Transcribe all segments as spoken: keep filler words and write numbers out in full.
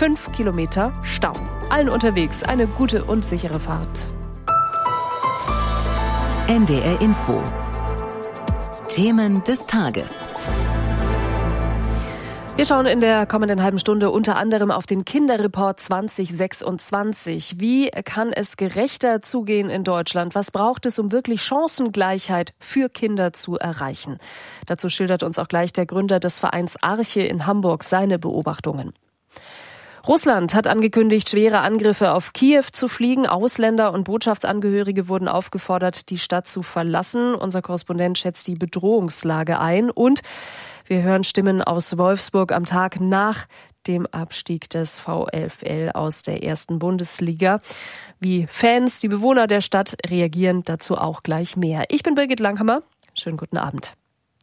Fünf Kilometer Stau. Allen unterwegs eine gute und sichere Fahrt. N D R Info. Themen des Tages. Wir schauen in der kommenden halben Stunde unter anderem auf den Kinderreport zwanzig sechsundzwanzig. Wie kann es gerechter zugehen in Deutschland? Was braucht es, um wirklich Chancengleichheit für Kinder zu erreichen? Dazu schildert uns auch gleich der Gründer des Vereins Arche in Hamburg seine Beobachtungen. Russland hat angekündigt, schwere Angriffe auf Kiew zu fliegen. Ausländer und Botschaftsangehörige wurden aufgefordert, die Stadt zu verlassen. Unser Korrespondent schätzt die Bedrohungslage ein. Und wir hören Stimmen aus Wolfsburg am Tag nach dem Abstieg des VfL aus der ersten Bundesliga. Wie Fans, die Bewohner der Stadt reagieren, dazu auch gleich mehr. Ich bin Birgit Langhammer. Schönen guten Abend.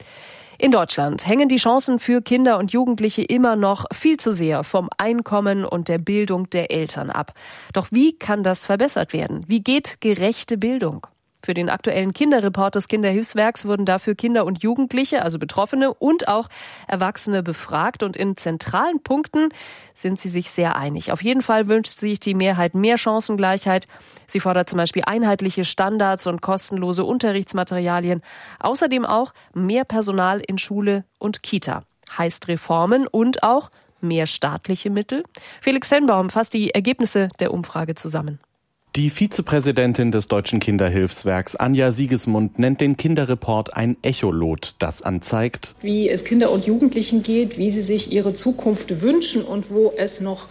In Deutschland hängen die Chancen für Kinder und Jugendliche immer noch viel zu sehr vom Einkommen und der Bildung der Eltern ab. Doch wie kann das verbessert werden? Wie geht gerechte Bildung? Für den aktuellen Kinderreport des Kinderhilfswerks wurden dafür Kinder und Jugendliche, also Betroffene und auch Erwachsene befragt. Und in zentralen Punkten sind sie sich sehr einig. Auf jeden Fall wünscht sich die Mehrheit mehr Chancengleichheit. Sie fordert zum Beispiel einheitliche Standards und kostenlose Unterrichtsmaterialien. Außerdem auch mehr Personal in Schule und Kita. Heißt Reformen und auch mehr staatliche Mittel. Felix Tenbaum fasst die Ergebnisse der Umfrage zusammen. Die Vizepräsidentin des Deutschen Kinderhilfswerks, Anja Siegesmund, nennt den Kinderreport ein Echolot, das anzeigt, wie es Kinder und Jugendlichen geht, wie sie sich ihre Zukunft wünschen und wo es noch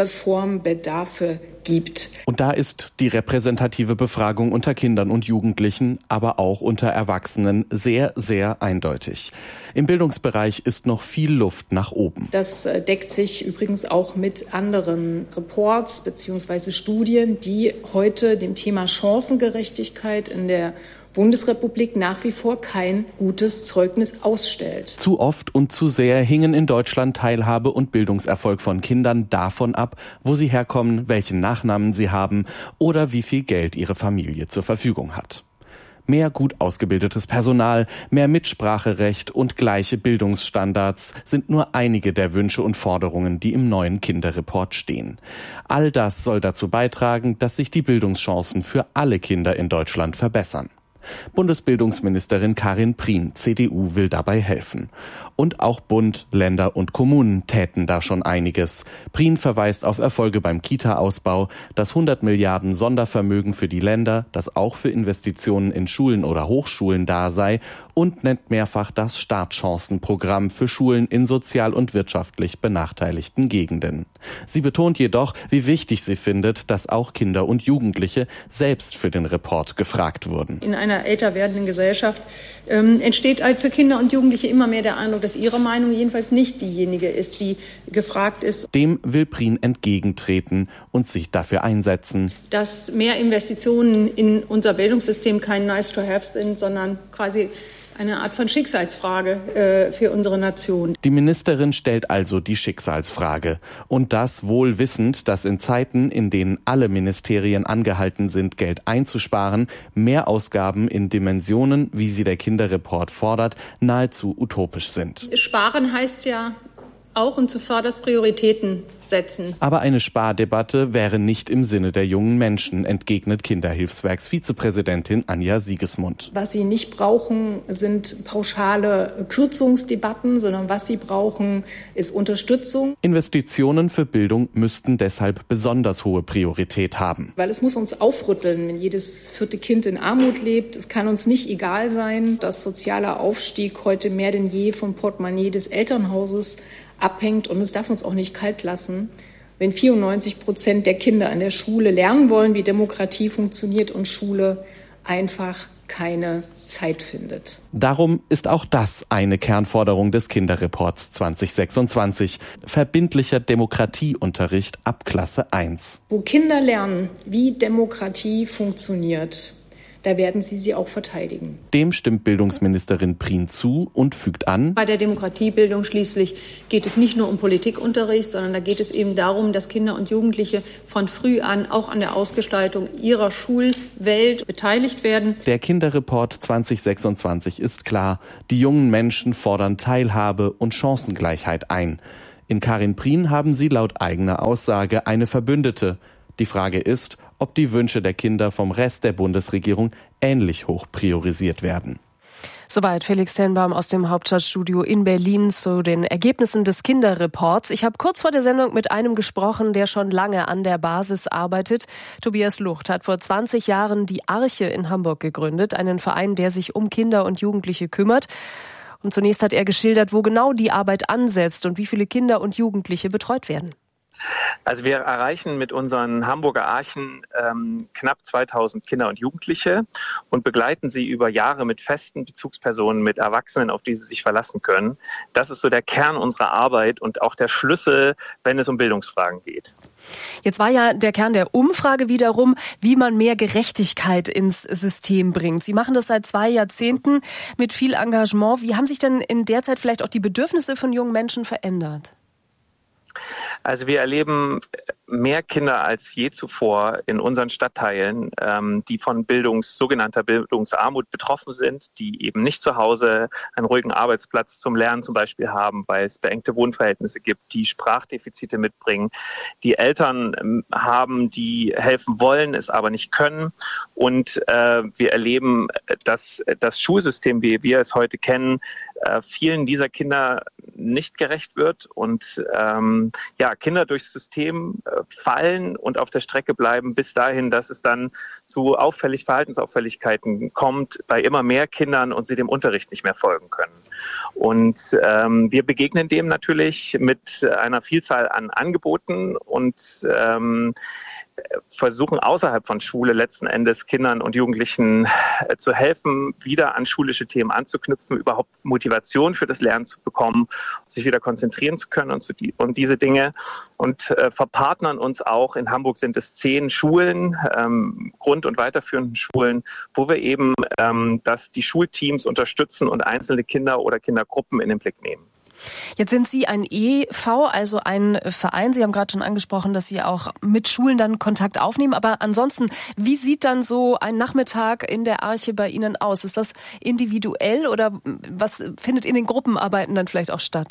Reformbedarfe gibt. Und da ist die repräsentative Befragung unter Kindern und Jugendlichen, aber auch unter Erwachsenen sehr, sehr eindeutig. Im Bildungsbereich ist noch viel Luft nach oben. Das deckt sich übrigens auch mit anderen Reports bzw. Studien, die heute dem Thema Chancengerechtigkeit in der Bundesrepublik nach wie vor kein gutes Zeugnis ausstellt. Zu oft und zu sehr hingen in Deutschland Teilhabe und Bildungserfolg von Kindern davon ab, wo sie herkommen, welchen Nachnamen sie haben oder wie viel Geld ihre Familie zur Verfügung hat. Mehr gut ausgebildetes Personal, mehr Mitspracherecht und gleiche Bildungsstandards sind nur einige der Wünsche und Forderungen, die im neuen Kinderreport stehen. All das soll dazu beitragen, dass sich die Bildungschancen für alle Kinder in Deutschland verbessern. Bundesbildungsministerin Karin Prien, C D U, will dabei helfen. Und auch Bund, Länder und Kommunen täten da schon einiges. Prien verweist auf Erfolge beim Kita-Ausbau, das hundert Milliarden Sondervermögen für die Länder, das auch für Investitionen in Schulen oder Hochschulen da sei, und nennt mehrfach das Startchancenprogramm für Schulen in sozial und wirtschaftlich benachteiligten Gegenden. Sie betont jedoch, wie wichtig sie findet, dass auch Kinder und Jugendliche selbst für den Report gefragt wurden. In einer älter werdenden Gesellschaft ähm, entsteht halt für Kinder und Jugendliche immer mehr der Eindruck, dass ihre Meinung jedenfalls nicht diejenige ist, die gefragt ist. Dem will Prien entgegentreten und sich dafür einsetzen, dass mehr Investitionen in unser Bildungssystem kein nice to have sind, sondern quasi eine Art von Schicksalsfrage äh, für unsere Nation. Die Ministerin stellt also die Schicksalsfrage. Und das wohl wissend, dass in Zeiten, in denen alle Ministerien angehalten sind, Geld einzusparen, Mehrausgaben in Dimensionen, wie sie der Kinderreport fordert, nahezu utopisch sind. Sparen heißt ja auch und zuvörderst Prioritäten setzen. Aber eine Spardebatte wäre nicht im Sinne der jungen Menschen, entgegnet Kinderhilfswerks-Vizepräsidentin Anja Siegesmund. Was sie nicht brauchen, sind pauschale Kürzungsdebatten, sondern was sie brauchen, ist Unterstützung. Investitionen für Bildung müssten deshalb besonders hohe Priorität haben. Weil es muss uns aufrütteln, wenn jedes vierte Kind in Armut lebt. Es kann uns nicht egal sein, dass sozialer Aufstieg heute mehr denn je vom Portemonnaie des Elternhauses abhängt, und es darf uns auch nicht kalt lassen, wenn vierundneunzig Prozent der Kinder an der Schule lernen wollen, wie Demokratie funktioniert, und Schule einfach keine Zeit findet. Darum ist auch das eine Kernforderung des Kinderreports zwanzig sechsundzwanzig. Verbindlicher Demokratieunterricht ab Klasse eins. Wo Kinder lernen, wie Demokratie funktioniert, da werden sie sie auch verteidigen. Dem stimmt Bildungsministerin Prien zu und fügt an: Bei der Demokratiebildung schließlich geht es nicht nur um Politikunterricht, sondern da geht es eben darum, dass Kinder und Jugendliche von früh an auch an der Ausgestaltung ihrer Schulwelt beteiligt werden. Der Kinderreport zwanzig sechsundzwanzig ist klar. Die jungen Menschen fordern Teilhabe und Chancengleichheit ein. In Karin-Prien haben sie laut eigener Aussage eine Verbündete. Die Frage ist, ob die Wünsche der Kinder vom Rest der Bundesregierung ähnlich hoch priorisiert werden. Soweit Felix Tenbaum aus dem Hauptstadtstudio in Berlin zu den Ergebnissen des Kinderreports. Ich habe kurz vor der Sendung mit einem gesprochen, der schon lange an der Basis arbeitet. Tobias Lucht hat vor zwanzig Jahren die Arche in Hamburg gegründet, einen Verein, der sich um Kinder und Jugendliche kümmert. Und zunächst hat er geschildert, wo genau die Arbeit ansetzt und wie viele Kinder und Jugendliche betreut werden. Also wir erreichen mit unseren Hamburger Archen ähm, knapp zweitausend Kinder und Jugendliche und begleiten sie über Jahre mit festen Bezugspersonen, mit Erwachsenen, auf die sie sich verlassen können. Das ist so der Kern unserer Arbeit und auch der Schlüssel, wenn es um Bildungsfragen geht. Jetzt war ja der Kern der Umfrage wiederum, wie man mehr Gerechtigkeit ins System bringt. Sie machen das seit zwei Jahrzehnten mit viel Engagement. Wie haben sich denn in der Zeit vielleicht auch die Bedürfnisse von jungen Menschen verändert? Also wir erleben mehr Kinder als je zuvor in unseren Stadtteilen, ähm, die von Bildungs, sogenannter Bildungsarmut betroffen sind, die eben nicht zu Hause einen ruhigen Arbeitsplatz zum Lernen zum Beispiel haben, weil es beengte Wohnverhältnisse gibt, die Sprachdefizite mitbringen, die Eltern ähm, haben, die helfen wollen, es aber nicht können. Und äh, wir erleben, dass das Schulsystem, wie wir es heute kennen, äh, vielen dieser Kinder nicht gerecht wird und ähm, ja, Kinder durchs System äh, fallen und auf der Strecke bleiben bis dahin, dass es dann zu auffällig Verhaltensauffälligkeiten kommt bei immer mehr Kindern und sie dem Unterricht nicht mehr folgen können. Und ähm, wir begegnen dem natürlich mit einer Vielzahl an Angeboten und ähm, versuchen außerhalb von Schule letzten Endes Kindern und Jugendlichen äh, zu helfen, wieder an schulische Themen anzuknüpfen, überhaupt Motivation für das Lernen zu bekommen, sich wieder konzentrieren zu können und, zu die, und diese Dinge und äh, verpartnern uns auch. In Hamburg sind es zehn Schulen, ähm, Grund- und weiterführenden Schulen, wo wir eben ähm, dass die Schulteams unterstützen und einzelne Kinder oder Kindergruppen in den Blick nehmen. Jetzt sind Sie ein E V, also ein Verein. Sie haben gerade schon angesprochen, dass Sie auch mit Schulen dann Kontakt aufnehmen. Aber ansonsten, wie sieht dann so ein Nachmittag in der Arche bei Ihnen aus? Ist das individuell oder was findet in den Gruppenarbeiten dann vielleicht auch statt?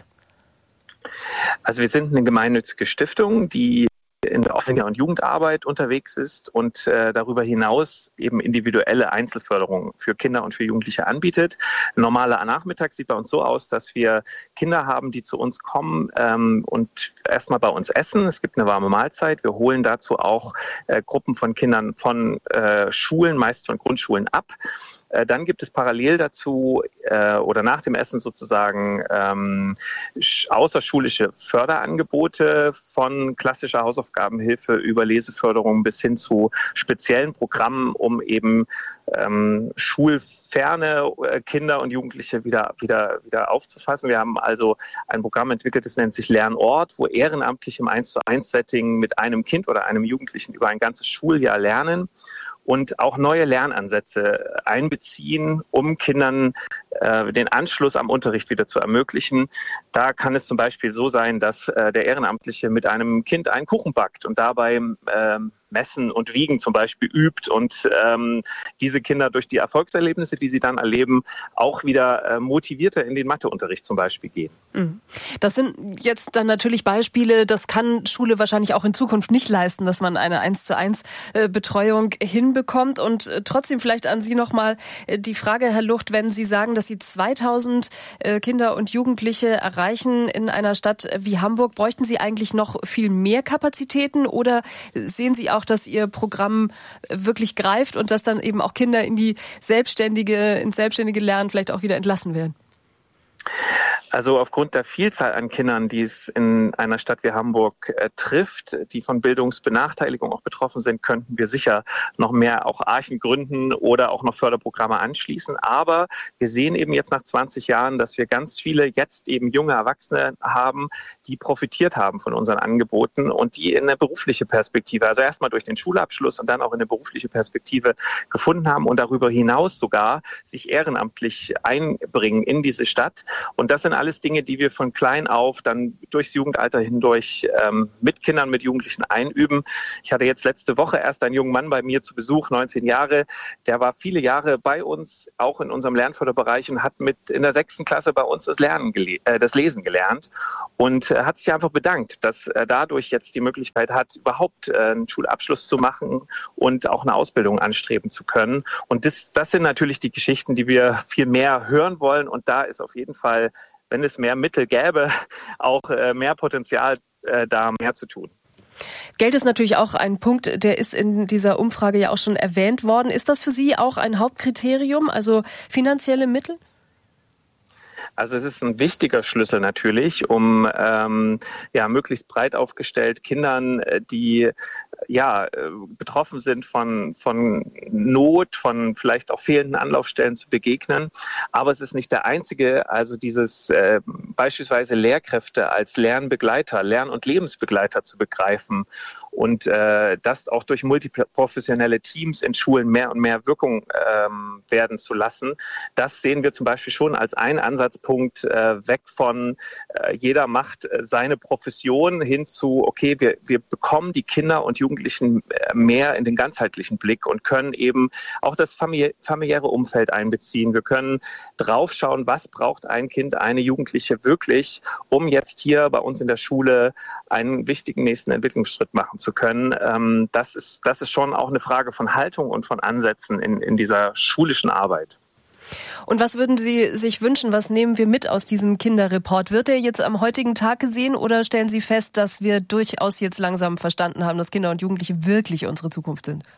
Also wir sind eine gemeinnützige Stiftung, die in der offenen Kinder- und Jugendarbeit unterwegs ist und äh, darüber hinaus eben individuelle Einzelförderung für Kinder und für Jugendliche anbietet. Ein normaler Nachmittag sieht bei uns so aus, dass wir Kinder haben, die zu uns kommen ähm, und erstmal bei uns essen. Es gibt eine warme Mahlzeit. Wir holen dazu auch äh, Gruppen von Kindern von äh, Schulen, meist von Grundschulen ab. Äh, dann gibt es parallel dazu äh, oder nach dem Essen sozusagen ähm, außerschulische Förderangebote von klassischer Hausaufgabenhilfe über Leseförderung bis hin zu speziellen Programmen, um eben ähm, schulferne Kinder und Jugendliche wieder, wieder, wieder aufzufassen. Wir haben also ein Programm entwickelt, das nennt sich Lernort, wo ehrenamtlich im eins zu eins Setting mit einem Kind oder einem Jugendlichen über ein ganzes Schuljahr lernen und auch neue Lernansätze einbeziehen, um Kindern äh, den Anschluss am Unterricht wieder zu ermöglichen. Da kann es zum Beispiel so sein, dass äh, der Ehrenamtliche mit einem Kind einen Kuchen backt und dabei äh, Messen und Wiegen zum Beispiel übt und ähm, diese Kinder durch die Erfolgserlebnisse, die sie dann erleben, auch wieder äh, motivierter in den Matheunterricht zum Beispiel gehen. Das sind jetzt dann natürlich Beispiele, das kann Schule wahrscheinlich auch in Zukunft nicht leisten, dass man eine eins zu eins Betreuung hinbekommt. Und trotzdem vielleicht an Sie nochmal die Frage, Herr Lucht, wenn Sie sagen, dass Sie zweitausend Kinder und Jugendliche erreichen in einer Stadt wie Hamburg, bräuchten Sie eigentlich noch viel mehr Kapazitäten oder sehen Sie auch, dass Ihr Programm wirklich greift und dass dann eben auch Kinder in die selbstständige, ins selbstständige Lernen vielleicht auch wieder entlassen werden? Also aufgrund der Vielzahl an Kindern, die es in einer Stadt wie Hamburg äh, trifft, die von Bildungsbenachteiligung auch betroffen sind, könnten wir sicher noch mehr auch Archen gründen oder auch noch Förderprogramme anschließen. Aber wir sehen eben jetzt nach zwanzig Jahren, dass wir ganz viele jetzt eben junge Erwachsene haben, die profitiert haben von unseren Angeboten und die in eine berufliche Perspektive, also erstmal durch den Schulabschluss und dann auch in eine berufliche Perspektive gefunden haben und darüber hinaus sogar sich ehrenamtlich einbringen in diese Stadt. Und das sind alles Dinge, die wir von klein auf dann durchs Jugendalter hindurch ähm, mit Kindern, mit Jugendlichen einüben. Ich hatte jetzt letzte Woche erst einen jungen Mann bei mir zu Besuch, neunzehn Jahre. Der war viele Jahre bei uns, auch in unserem Lernförderbereich, und hat mit in der sechsten Klasse bei uns das Lernen, gele- äh, das Lesen gelernt und äh, hat sich einfach bedankt, dass er dadurch jetzt die Möglichkeit hat, überhaupt äh, einen Schulabschluss zu machen und auch eine Ausbildung anstreben zu können. Und das, das sind natürlich die Geschichten, die wir viel mehr hören wollen. Und da ist auf jeden Fall, wenn es mehr Mittel gäbe, auch äh, mehr Potenzial, äh, da mehr zu tun. Geld ist natürlich auch ein Punkt, der ist in dieser Umfrage ja auch schon erwähnt worden. Ist das für Sie auch ein Hauptkriterium, also finanzielle Mittel? Also es ist ein wichtiger Schlüssel natürlich, um ähm, ja möglichst breit aufgestellt Kindern, die ja betroffen sind von von Not, von vielleicht auch fehlenden Anlaufstellen zu begegnen. Aber es ist nicht der einzige. Also dieses äh, beispielsweise Lehrkräfte als Lernbegleiter, Lern- und Lebensbegleiter zu begreifen und äh, das auch durch multiprofessionelle Teams in Schulen mehr und mehr Wirkung ähm, werden zu lassen. Das sehen wir zum Beispiel schon als einen Ansatzpunkt äh, weg von äh, jeder macht äh, seine Profession hin zu, okay, wir, wir bekommen die Kinder und Jugendlichen äh, mehr in den ganzheitlichen Blick und können eben auch das famili- familiäre Umfeld einbeziehen. Wir können draufschauen, was braucht ein Kind, eine Jugendliche wirklich, um jetzt hier bei uns in der Schule einen wichtigen nächsten Entwicklungsschritt machen zu können. Ähm, das ist, das ist schon auch eine Frage von Haltung und von Ansätzen in, in dieser schulischen Arbeit. Und was würden Sie sich wünschen? Was nehmen wir mit aus diesem Kinderreport? Wird er jetzt am heutigen Tag gesehen oder stellen Sie fest, dass wir durchaus jetzt langsam verstanden haben, dass Kinder und Jugendliche wirklich unsere Zukunft sind?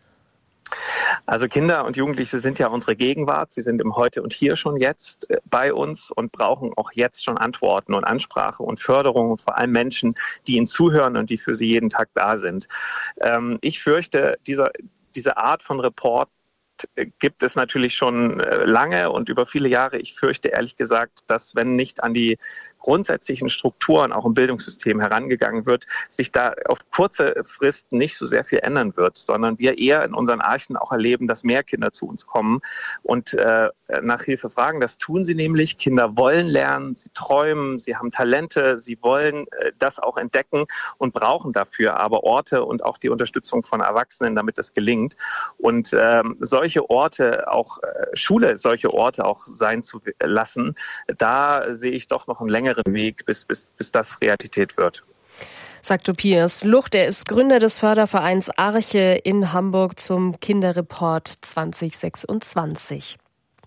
Also Kinder und Jugendliche sind ja unsere Gegenwart. Sie sind im Heute und Hier schon jetzt bei uns und brauchen auch jetzt schon Antworten und Ansprache und Förderung und vor allem Menschen, die ihnen zuhören und die für sie jeden Tag da sind. Ähm, ich fürchte, dieser, diese Art von Report gibt es natürlich schon lange und über viele Jahre. Ich fürchte ehrlich gesagt, dass wenn nicht an die grundsätzlichen Strukturen auch im Bildungssystem herangegangen wird, sich da auf kurze Frist nicht so sehr viel ändern wird, sondern wir eher in unseren Archen auch erleben, dass mehr Kinder zu uns kommen und äh, nach Hilfe fragen. Das tun sie nämlich. Kinder wollen lernen, sie träumen, sie haben Talente, sie wollen äh, das auch entdecken und brauchen dafür aber Orte und auch die Unterstützung von Erwachsenen, damit das gelingt. Und ähm, solche Orte, auch äh, Schule, solche Orte auch sein zu lassen, da sehe ich doch noch einen längeren Weg, bis, bis, bis das Realität wird. Sagt Tobias Lucht, er ist Gründer des Fördervereins Arche in Hamburg zum Kinderreport zwanzig sechsundzwanzig.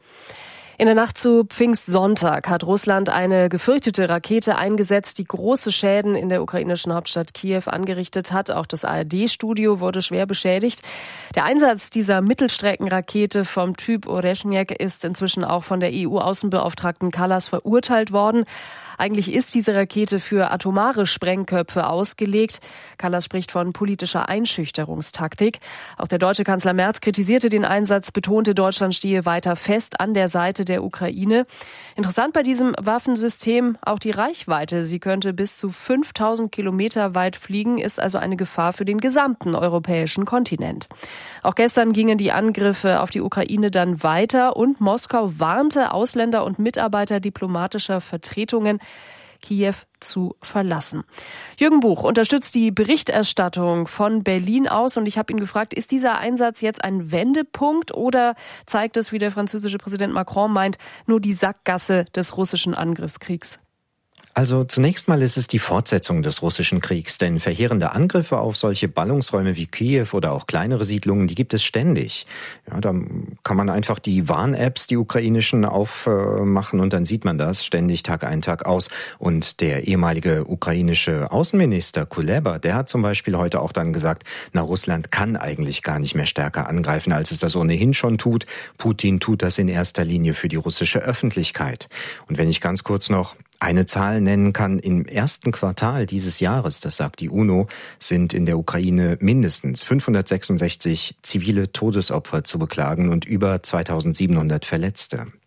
In der Nacht zu Pfingstsonntag hat Russland eine gefürchtete Rakete eingesetzt, die große Schäden in der ukrainischen Hauptstadt Kiew angerichtet hat. Auch das A R D-Studio wurde schwer beschädigt. Der Einsatz dieser Mittelstreckenrakete vom Typ Oreshnik ist inzwischen auch von der E U-Außenbeauftragten Kallas verurteilt worden. Eigentlich ist diese Rakete für atomare Sprengköpfe ausgelegt. Kallas spricht von politischer Einschüchterungstaktik. Auch der deutsche Kanzler Merz kritisierte den Einsatz, betonte, Deutschland stehe weiter fest an der Seite der Ukraine. Interessant bei diesem Waffensystem auch die Reichweite. Sie könnte bis zu fünftausend Kilometer weit fliegen, ist also eine Gefahr für den gesamten europäischen Kontinent. Auch gestern gingen die Angriffe auf die Ukraine dann weiter und Moskau warnte Ausländer und Mitarbeiter diplomatischer Vertretungen, Kiew zu verlassen. Jürgen Buch unterstützt die Berichterstattung von Berlin aus und ich habe ihn gefragt, ist dieser Einsatz jetzt ein Wendepunkt oder zeigt es, wie der französische Präsident Macron meint, nur die Sackgasse des russischen Angriffskriegs? Also zunächst mal ist es die Fortsetzung des russischen Kriegs, denn verheerende Angriffe auf solche Ballungsräume wie Kiew oder auch kleinere Siedlungen, die gibt es ständig. Ja, da kann man einfach die Warn-Apps, die ukrainischen, aufmachen und dann sieht man das ständig Tag ein, Tag aus. Und der ehemalige ukrainische Außenminister Kuleba, der hat zum Beispiel heute auch dann gesagt, na, Russland kann eigentlich gar nicht mehr stärker angreifen, als es das ohnehin schon tut. Putin tut das in erster Linie für die russische Öffentlichkeit. Und wenn ich ganz kurz noch eine Zahl nennen kann, im ersten Quartal dieses Jahres, das sagt die UNO, sind in der Ukraine mindestens fünfhundertsechsundsechzig zivile Todesopfer zu beklagen und über zweitausendsiebenhundert Verletzte.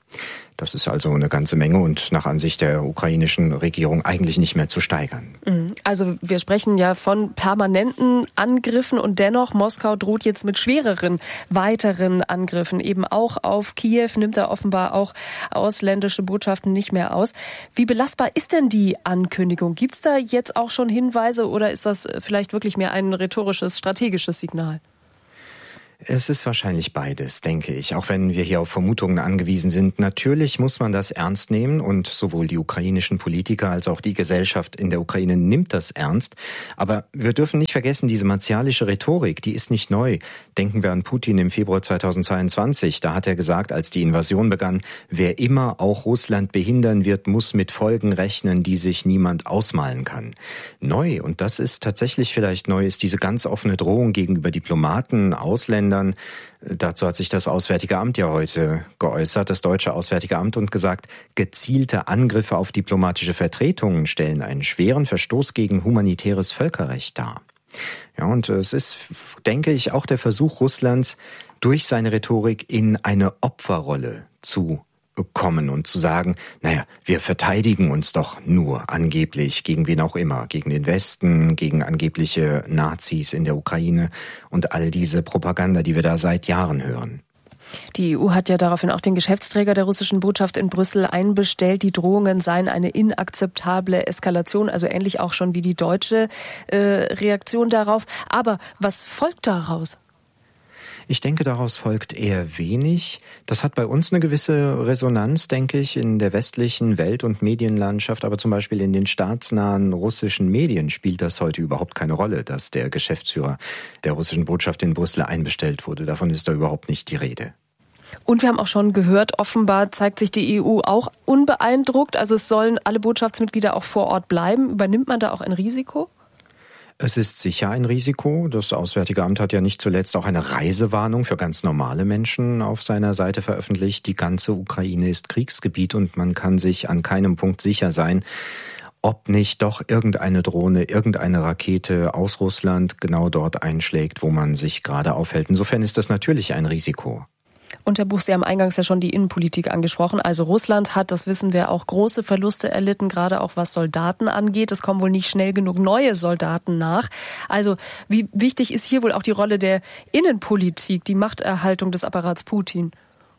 Das ist also eine ganze Menge und nach Ansicht der ukrainischen Regierung eigentlich nicht mehr zu steigern. Also wir sprechen ja von permanenten Angriffen und dennoch Moskau droht jetzt mit schwereren weiteren Angriffen. Eben auch auf Kiew nimmt er offenbar auch ausländische Botschaften nicht mehr aus. Wie belastbar ist denn die Ankündigung? Gibt es da jetzt auch schon Hinweise oder ist das vielleicht wirklich mehr ein rhetorisches, strategisches Signal? Es ist wahrscheinlich beides, denke ich, auch wenn wir hier auf Vermutungen angewiesen sind. Natürlich muss man das ernst nehmen und sowohl die ukrainischen Politiker als auch die Gesellschaft in der Ukraine nimmt das ernst. Aber wir dürfen nicht vergessen, diese martialische Rhetorik, die ist nicht neu. Denken wir an Putin im Februar zweitausendzweiundzwanzig. Da hat er gesagt, als die Invasion begann, wer immer auch Russland behindern wird, muss mit Folgen rechnen, die sich niemand ausmalen kann. Neu, und das ist tatsächlich vielleicht neu, ist diese ganz offene Drohung gegenüber Diplomaten, Ausländern. Dazu hat sich das Auswärtige Amt ja heute geäußert, das deutsche Auswärtige Amt, und gesagt, gezielte Angriffe auf diplomatische Vertretungen stellen einen schweren Verstoß gegen humanitäres Völkerrecht dar. Ja, und es ist, denke ich, auch der Versuch Russlands, durch seine Rhetorik in eine Opferrolle zu kommen und zu sagen, naja, wir verteidigen uns doch nur angeblich gegen wen auch immer, gegen den Westen, gegen angebliche Nazis in der Ukraine und all diese Propaganda, die wir da seit Jahren hören. Die E U hat ja daraufhin auch den Geschäftsträger der russischen Botschaft in Brüssel einbestellt. Die Drohungen seien eine inakzeptable Eskalation, also ähnlich auch schon wie die deutsche äh, Reaktion darauf. Aber was folgt daraus? Ich denke, daraus folgt eher wenig. Das hat bei uns eine gewisse Resonanz, denke ich, in der westlichen Welt- und Medienlandschaft. Aber zum Beispiel in den staatsnahen russischen Medien spielt das heute überhaupt keine Rolle, dass der Geschäftsführer der russischen Botschaft in Brüssel einbestellt wurde. Davon ist da überhaupt nicht die Rede. Und wir haben auch schon gehört, offenbar zeigt sich die E U auch unbeeindruckt. Also es sollen alle Botschaftsmitglieder auch vor Ort bleiben. Übernimmt man da auch ein Risiko? Es ist sicher ein Risiko. Das Auswärtige Amt hat ja nicht zuletzt auch eine Reisewarnung für ganz normale Menschen auf seiner Seite veröffentlicht. Die ganze Ukraine ist Kriegsgebiet und man kann sich an keinem Punkt sicher sein, ob nicht doch irgendeine Drohne, irgendeine Rakete aus Russland genau dort einschlägt, wo man sich gerade aufhält. Insofern ist das natürlich ein Risiko. Und Herr Buch, Sie haben eingangs ja schon die Innenpolitik angesprochen. Also Russland hat, das wissen wir, auch große Verluste erlitten, gerade auch was Soldaten angeht. Es kommen wohl nicht schnell genug neue Soldaten nach. Also wie wichtig ist hier wohl auch die Rolle der Innenpolitik, die Machterhaltung des Apparats Putin?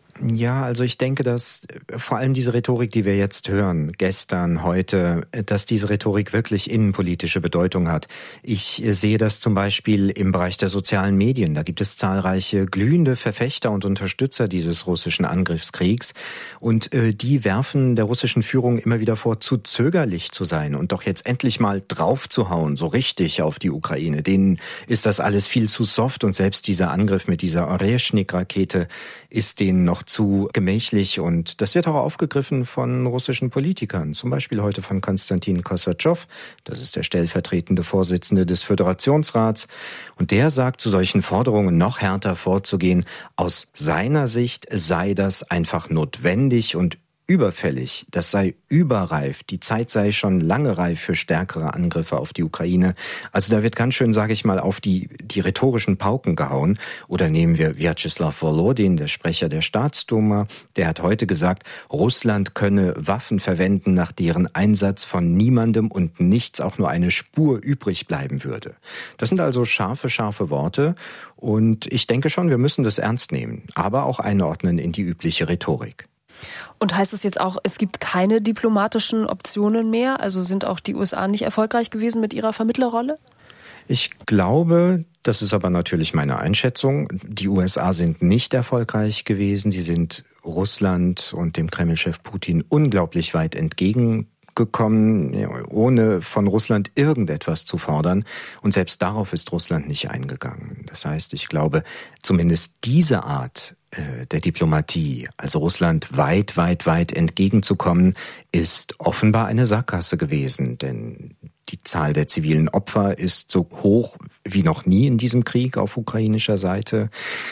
Ja, also ich denke, dass vor allem diese Rhetorik, die wir jetzt hören, gestern, heute, dass diese Rhetorik wirklich innenpolitische Bedeutung hat. Ich sehe das zum Beispiel im Bereich der sozialen Medien. Da gibt es zahlreiche glühende Verfechter und Unterstützer dieses russischen Angriffskriegs. Und äh, die werfen der russischen Führung immer wieder vor, zu zögerlich zu sein und doch jetzt endlich mal draufzuhauen, so richtig auf die Ukraine. Denen ist das alles viel zu soft und selbst dieser Angriff mit dieser Oreshnik-Rakete ist denen noch zu gemächlich, und das wird auch aufgegriffen von russischen Politikern, zum Beispiel heute von Konstantin Kosatschow, das ist der stellvertretende Vorsitzende des Föderationsrats, und der sagt, zu solchen Forderungen noch härter vorzugehen. Aus seiner Sicht sei das einfach notwendig und überfällig, das sei überreif, die Zeit sei schon lange reif für stärkere Angriffe auf die Ukraine. Also da wird ganz schön, sage ich mal, auf die, die rhetorischen Pauken gehauen. Oder nehmen wir Vyacheslav Volodin, der Sprecher der Staatsduma, der hat heute gesagt, Russland könne Waffen verwenden, nach deren Einsatz von niemandem und nichts auch nur eine Spur übrig bleiben würde. Das sind also scharfe, scharfe Worte, und ich denke schon, wir müssen das ernst nehmen, aber auch einordnen in die übliche Rhetorik. Und heißt das jetzt auch, es gibt keine diplomatischen Optionen mehr? Also sind auch die U S A nicht erfolgreich gewesen mit ihrer Vermittlerrolle? Ich glaube, das ist aber natürlich meine Einschätzung, die U S A sind nicht erfolgreich gewesen. Sie sind Russland und dem Kreml-Chef Putin unglaublich weit entgegengekommen, ohne von Russland irgendetwas zu fordern. Und selbst darauf ist Russland nicht eingegangen. Das heißt, ich glaube, zumindest diese Art der Diplomatie, also Russland weit, weit, weit entgegenzukommen, ist offenbar eine Sackgasse gewesen, denn die Zahl der zivilen Opfer ist so hoch wie noch nie in diesem Krieg auf ukrainischer Seite.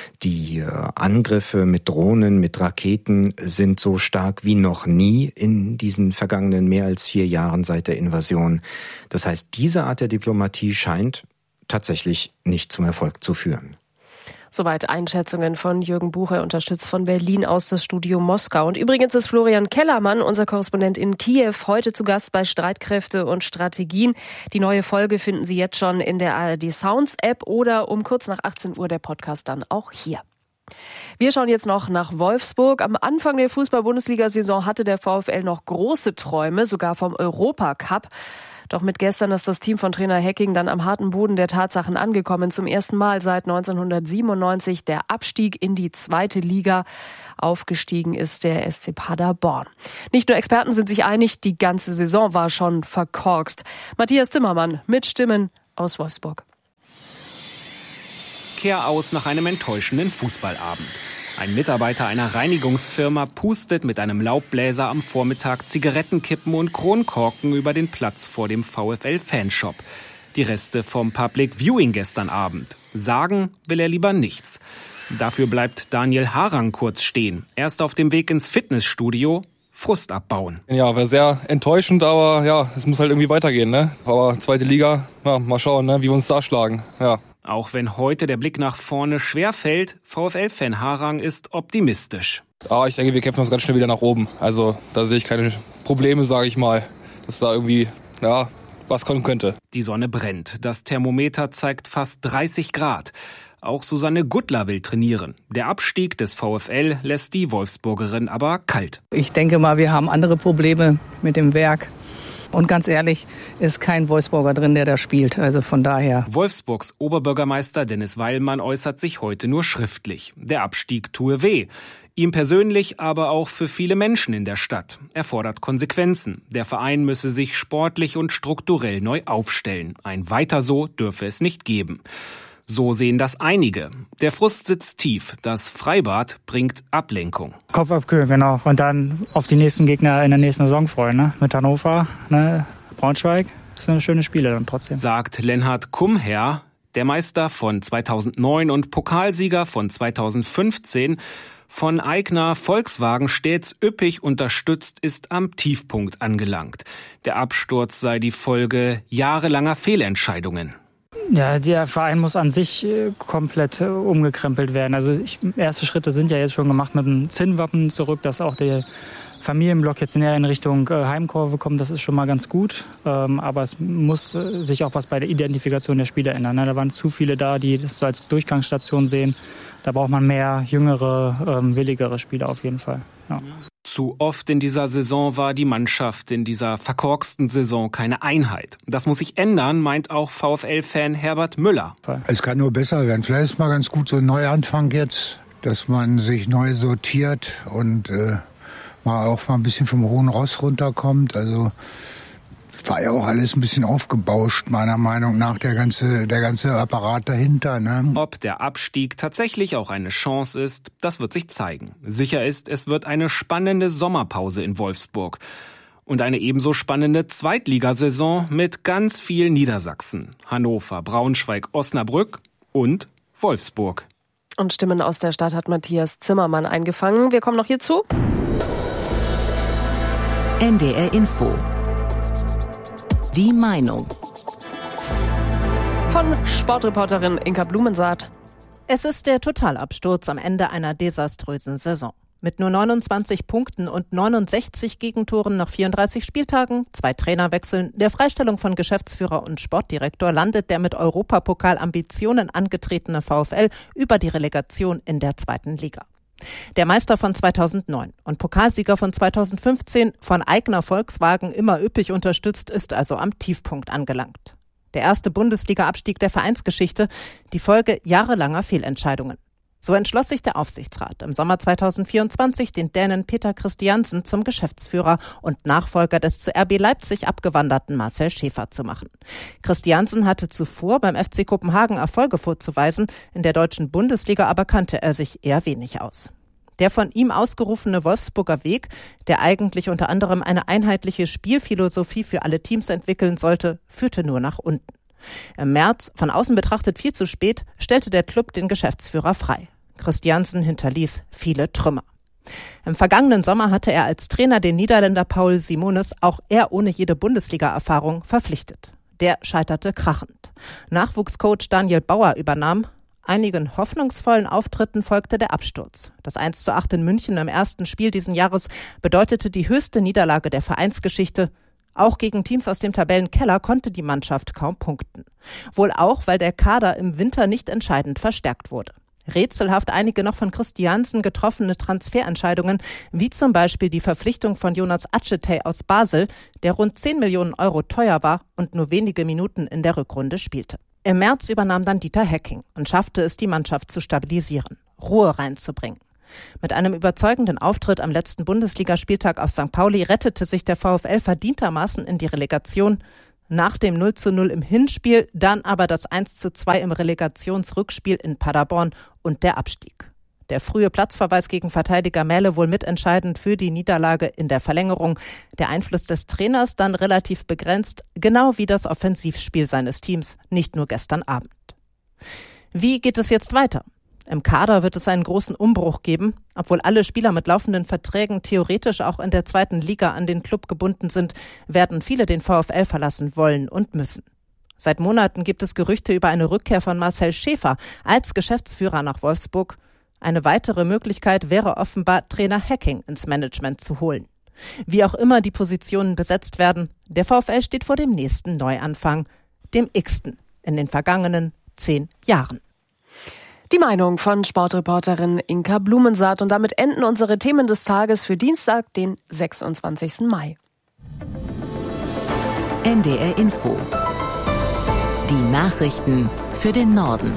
Die Angriffe mit Drohnen, mit Raketen sind so stark wie noch nie in diesen vergangenen mehr als vier Jahren seit der Invasion. Das heißt, diese Art der Diplomatie scheint tatsächlich nicht zum Erfolg zu führen. Soweit Einschätzungen von Jürgen Bucher, unterstützt von Berlin aus das Studio Moskau. Und übrigens ist Florian Kellermann, unser Korrespondent in Kiew, heute zu Gast bei Streitkräfte und Strategien. Die neue Folge finden Sie jetzt schon in der A R D Sounds App oder um kurz nach achtzehn Uhr der Podcast dann auch hier. Wir schauen jetzt noch nach Wolfsburg. Am Anfang der Fußball-Bundesliga-Saison hatte der VfL noch große Träume, sogar vom Europacup. Doch mit gestern ist das Team von Trainer Hecking dann am harten Boden der Tatsachen angekommen. Zum ersten Mal seit neunzehnhundertsiebenundneunzig der Abstieg in die zweite Liga. Aufgestiegen ist der S C Paderborn. Nicht nur Experten sind sich einig, die ganze Saison war schon verkorkst. Matthias Zimmermann mit Stimmen aus Wolfsburg. Kehr aus nach einem enttäuschenden Fußballabend. Ein Mitarbeiter einer Reinigungsfirma pustet mit einem Laubbläser am Vormittag Zigarettenkippen und Kronkorken über den Platz vor dem VfL-Fanshop. Die Reste vom Public Viewing gestern Abend. Sagen will er lieber nichts. Dafür bleibt Daniel Harang kurz stehen. Erst auf dem Weg ins Fitnessstudio, Frust abbauen. Ja, war sehr enttäuschend, aber ja, es muss halt irgendwie weitergehen, ne? Aber zweite Liga, ja, mal schauen, ne, wie wir uns da schlagen, ja. Auch wenn heute der Blick nach vorne schwerfällt, VfL-Fan Harang ist optimistisch. Ah, ich denke, wir kämpfen uns ganz schnell wieder nach oben. Also da sehe ich keine Probleme, sage ich mal, dass da irgendwie, ja, was kommen könnte. Die Sonne brennt. Das Thermometer zeigt fast dreißig Grad. Auch Susanne Guttler will trainieren. Der Abstieg des VfL lässt die Wolfsburgerin aber kalt. Ich denke mal, wir haben andere Probleme mit dem Werk. Und ganz ehrlich, ist kein Wolfsburger drin, der da spielt. Also von daher. Wolfsburgs Oberbürgermeister Dennis Weilmann äußert sich heute nur schriftlich. Der Abstieg tue weh. Ihm persönlich, aber auch für viele Menschen in der Stadt. Er fordert Konsequenzen. Der Verein müsse sich sportlich und strukturell neu aufstellen. Ein Weiter so dürfe es nicht geben. So sehen das einige. Der Frust sitzt tief. Das Freibad bringt Ablenkung. Kopf abkühlen, genau. Und dann auf die nächsten Gegner in der nächsten Saison freuen. Ne? Mit Hannover, ne? Braunschweig. Das sind schöne Spiele dann trotzdem. Sagt Lenhard Kumher, der Meister von zweitausendneun und Pokalsieger von zweitausendfünfzehn. Von Aigner Volkswagen stets üppig unterstützt, ist am Tiefpunkt angelangt. Der Absturz sei die Folge jahrelanger Fehlentscheidungen. Ja, der Verein muss an sich komplett umgekrempelt werden. Also ich, erste Schritte sind ja jetzt schon gemacht mit dem Zinnwappen zurück, dass auch der Familienblock jetzt näher in Richtung Heimkurve kommt. Das ist schon mal ganz gut. Aber es muss sich auch was bei der Identifikation der Spieler ändern. Da waren zu viele da, die das so als Durchgangsstation sehen. Da braucht man mehr jüngere, willigere Spieler auf jeden Fall. Ja. Zu oft in dieser Saison war die Mannschaft in dieser verkorksten Saison keine Einheit. Das muss sich ändern, meint auch VfL-Fan Herbert Müller. Es kann nur besser werden. Vielleicht ist mal ganz gut so ein Neuanfang jetzt, dass man sich neu sortiert und äh, mal auch mal ein bisschen vom hohen Ross runterkommt. Also war ja auch alles ein bisschen aufgebauscht, meiner Meinung nach, der ganze, der ganze Apparat dahinter. Ne? Ob der Abstieg tatsächlich auch eine Chance ist, das wird sich zeigen. Sicher ist, es wird eine spannende Sommerpause in Wolfsburg. Und eine ebenso spannende Zweitligasaison mit ganz viel Niedersachsen. Hannover, Braunschweig, Osnabrück und Wolfsburg. Und Stimmen aus der Stadt hat Matthias Zimmermann eingefangen. Wir kommen noch hierzu. N D R Info. Die Meinung. Von Sportreporterin Inka Blumensaat. Es ist der Totalabsturz am Ende einer desaströsen Saison. Mit nur neunundzwanzig Punkten und neunundsechzig Gegentoren nach vierunddreißig Spieltagen, zwei Trainerwechseln, der Freistellung von Geschäftsführer und Sportdirektor landet der mit Europapokal-Ambitionen angetretene VfL über die Relegation in der zweiten Liga. Der Meister von zweitausendneun und Pokalsieger von zweitausendfünfzehn, von Aigner Volkswagen immer üppig unterstützt, ist also am Tiefpunkt angelangt. Der erste Bundesliga-Abstieg der Vereinsgeschichte, die Folge jahrelanger Fehlentscheidungen. So entschloss sich der Aufsichtsrat im Sommer zweitausendvierundzwanzig, den Dänen Peter Christiansen zum Geschäftsführer und Nachfolger des zu R B Leipzig abgewanderten Marcel Schäfer zu machen. Christiansen hatte zuvor beim F C Kopenhagen Erfolge vorzuweisen, in der deutschen Bundesliga aber kannte er sich eher wenig aus. Der von ihm ausgerufene Wolfsburger Weg, der eigentlich unter anderem eine einheitliche Spielphilosophie für alle Teams entwickeln sollte, führte nur nach unten. Im März, von außen betrachtet viel zu spät, stellte der Klub den Geschäftsführer frei. Christiansen hinterließ viele Trümmer. Im vergangenen Sommer hatte er als Trainer den Niederländer Paul Simonis, auch er ohne jede Bundesliga-Erfahrung, verpflichtet. Der scheiterte krachend. Nachwuchscoach Daniel Bauer übernahm, einigen hoffnungsvollen Auftritten folgte der Absturz. Das eins zu acht in München im ersten Spiel diesen Jahres bedeutete die höchste Niederlage der Vereinsgeschichte. Auch gegen Teams aus dem Tabellenkeller konnte die Mannschaft kaum punkten. Wohl auch, weil der Kader im Winter nicht entscheidend verstärkt wurde. Rätselhaft einige noch von Christiansen getroffene Transferentscheidungen, wie zum Beispiel die Verpflichtung von Jonas Acetey aus Basel, der rund zehn Millionen Euro teuer war und nur wenige Minuten in der Rückrunde spielte. Im März übernahm dann Dieter Hecking und schaffte es, die Mannschaft zu stabilisieren, Ruhe reinzubringen. Mit einem überzeugenden Auftritt am letzten Bundesligaspieltag auf Sankt Pauli rettete sich der VfL verdientermaßen in die Relegation. Nach dem null zu null im Hinspiel, dann aber das eins zu zwei im Relegationsrückspiel in Paderborn und der Abstieg. Der frühe Platzverweis gegen Verteidiger Mähle wohl mitentscheidend für die Niederlage in der Verlängerung. Der Einfluss des Trainers dann relativ begrenzt, genau wie das Offensivspiel seines Teams, nicht nur gestern Abend. Wie geht es jetzt weiter? Im Kader wird es einen großen Umbruch geben. Obwohl alle Spieler mit laufenden Verträgen theoretisch auch in der zweiten Liga an den Klub gebunden sind, werden viele den VfL verlassen wollen und müssen. Seit Monaten gibt es Gerüchte über eine Rückkehr von Marcel Schäfer als Geschäftsführer nach Wolfsburg. Eine weitere Möglichkeit wäre offenbar, Trainer Hecking ins Management zu holen. Wie auch immer die Positionen besetzt werden, der VfL steht vor dem nächsten Neuanfang, dem x-ten in den vergangenen zehn Jahren. Die Meinung von Sportreporterin Inka Blumensaat. Und damit enden unsere Themen des Tages für Dienstag, den sechsundzwanzigsten Mai. N D R Info. Die Nachrichten für den Norden.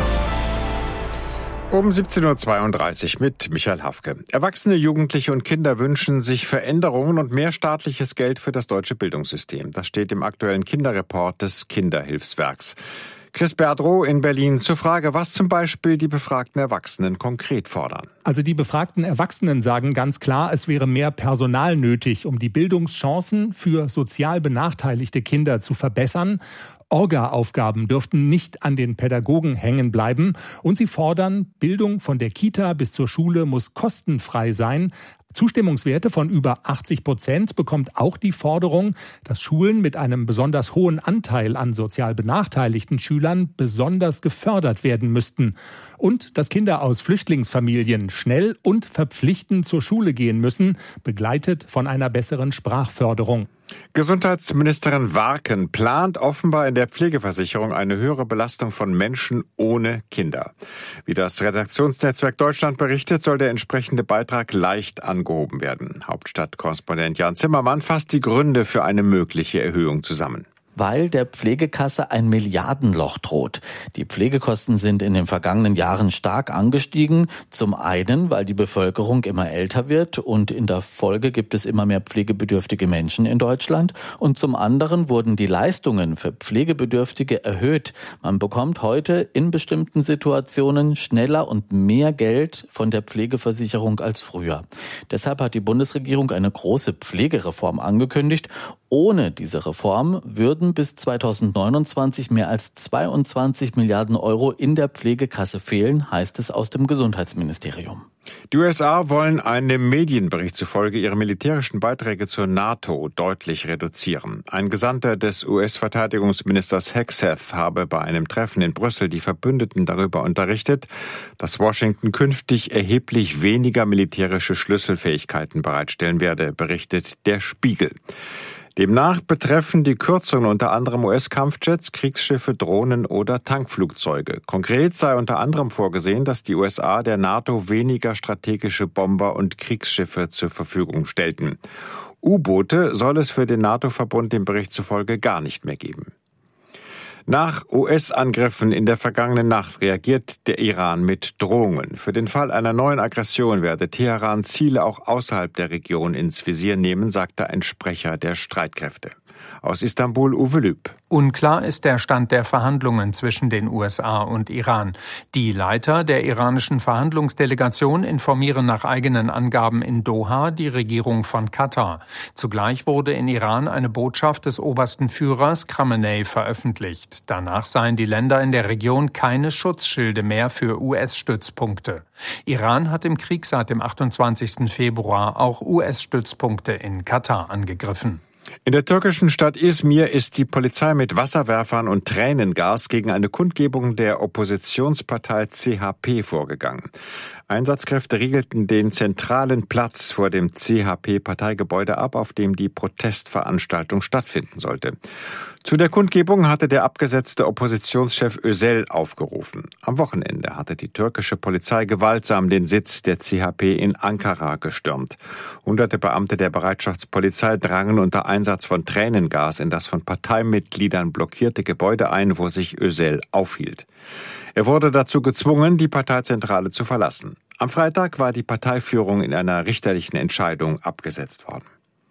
Um siebzehn Uhr zweiunddreißig mit Michael Hafke. Erwachsene, Jugendliche und Kinder wünschen sich Veränderungen und mehr staatliches Geld für das deutsche Bildungssystem. Das steht im aktuellen Kinderreport des Kinderhilfswerks. Chris Berdrow in Berlin zur Frage, was zum Beispiel die befragten Erwachsenen konkret fordern. Also die befragten Erwachsenen sagen ganz klar, es wäre mehr Personal nötig, um die Bildungschancen für sozial benachteiligte Kinder zu verbessern. Orga-Aufgaben dürften nicht an den Pädagogen hängen bleiben. Und sie fordern, Bildung von der Kita bis zur Schule muss kostenfrei sein. Zustimmungswerte von über achtzig Prozent bekommt auch die Forderung, dass Schulen mit einem besonders hohen Anteil an sozial benachteiligten Schülern besonders gefördert werden müssten. Und dass Kinder aus Flüchtlingsfamilien schnell und verpflichtend zur Schule gehen müssen, begleitet von einer besseren Sprachförderung. Gesundheitsministerin Warken plant offenbar in der Pflegeversicherung eine höhere Belastung von Menschen ohne Kinder. Wie das Redaktionsnetzwerk Deutschland berichtet, soll der entsprechende Beitrag leicht angehoben werden. Hauptstadtkorrespondent Jan Zimmermann fasst die Gründe für eine mögliche Erhöhung zusammen. Weil der Pflegekasse ein Milliardenloch droht. Die Pflegekosten sind in den vergangenen Jahren stark angestiegen. Zum einen, weil die Bevölkerung immer älter wird und in der Folge gibt es immer mehr pflegebedürftige Menschen in Deutschland. Und zum anderen wurden die Leistungen für Pflegebedürftige erhöht. Man bekommt heute in bestimmten Situationen schneller und mehr Geld von der Pflegeversicherung als früher. Deshalb hat die Bundesregierung eine große Pflegereform angekündigt. Ohne diese Reform würden bis zweitausendneunundzwanzig mehr als zweiundzwanzig Milliarden Euro in der Pflegekasse fehlen, heißt es aus dem Gesundheitsministerium. Die U S A wollen einem Medienbericht zufolge ihre militärischen Beiträge zur NATO deutlich reduzieren. Ein Gesandter des U S-Verteidigungsministers Hegseth habe bei einem Treffen in Brüssel die Verbündeten darüber unterrichtet, dass Washington künftig erheblich weniger militärische Schlüsselfähigkeiten bereitstellen werde, berichtet der Spiegel. Demnach betreffen die Kürzungen unter anderem U S-Kampfjets, Kriegsschiffe, Drohnen oder Tankflugzeuge. Konkret sei unter anderem vorgesehen, dass die U S A der NATO weniger strategische Bomber und Kriegsschiffe zur Verfügung stellten. U-Boote soll es für den NATO-Verbund dem Bericht zufolge gar nicht mehr geben. Nach U S-Angriffen in der vergangenen Nacht reagiert der Iran mit Drohungen. Für den Fall einer neuen Aggression werde Teheran Ziele auch außerhalb der Region ins Visier nehmen, sagte ein Sprecher der Streitkräfte. Aus Istanbul Uwe Lüb. Unklar ist der Stand der Verhandlungen zwischen den U S A und Iran. Die Leiter der iranischen Verhandlungsdelegation informieren nach eigenen Angaben in Doha die Regierung von Katar. Zugleich wurde in Iran eine Botschaft des obersten Führers Khamenei veröffentlicht. Danach seien die Länder in der Region keine Schutzschilde mehr für U S-Stützpunkte. Iran hat im Krieg seit dem achtundzwanzigsten Februar auch U S-Stützpunkte in Katar angegriffen. In der türkischen Stadt Izmir ist die Polizei mit Wasserwerfern und Tränengas gegen eine Kundgebung der Oppositionspartei C H P vorgegangen. Einsatzkräfte riegelten den zentralen Platz vor dem C H P-Parteigebäude ab, auf dem die Protestveranstaltung stattfinden sollte. Zu der Kundgebung hatte der abgesetzte Oppositionschef Özel aufgerufen. Am Wochenende hatte die türkische Polizei gewaltsam den Sitz der C H P in Ankara gestürmt. Hunderte Beamte der Bereitschaftspolizei drangen unter Einsatz von Tränengas in das von Parteimitgliedern blockierte Gebäude ein, wo sich Özel aufhielt. Er wurde dazu gezwungen, die Parteizentrale zu verlassen. Am Freitag war die Parteiführung in einer richterlichen Entscheidung abgesetzt worden.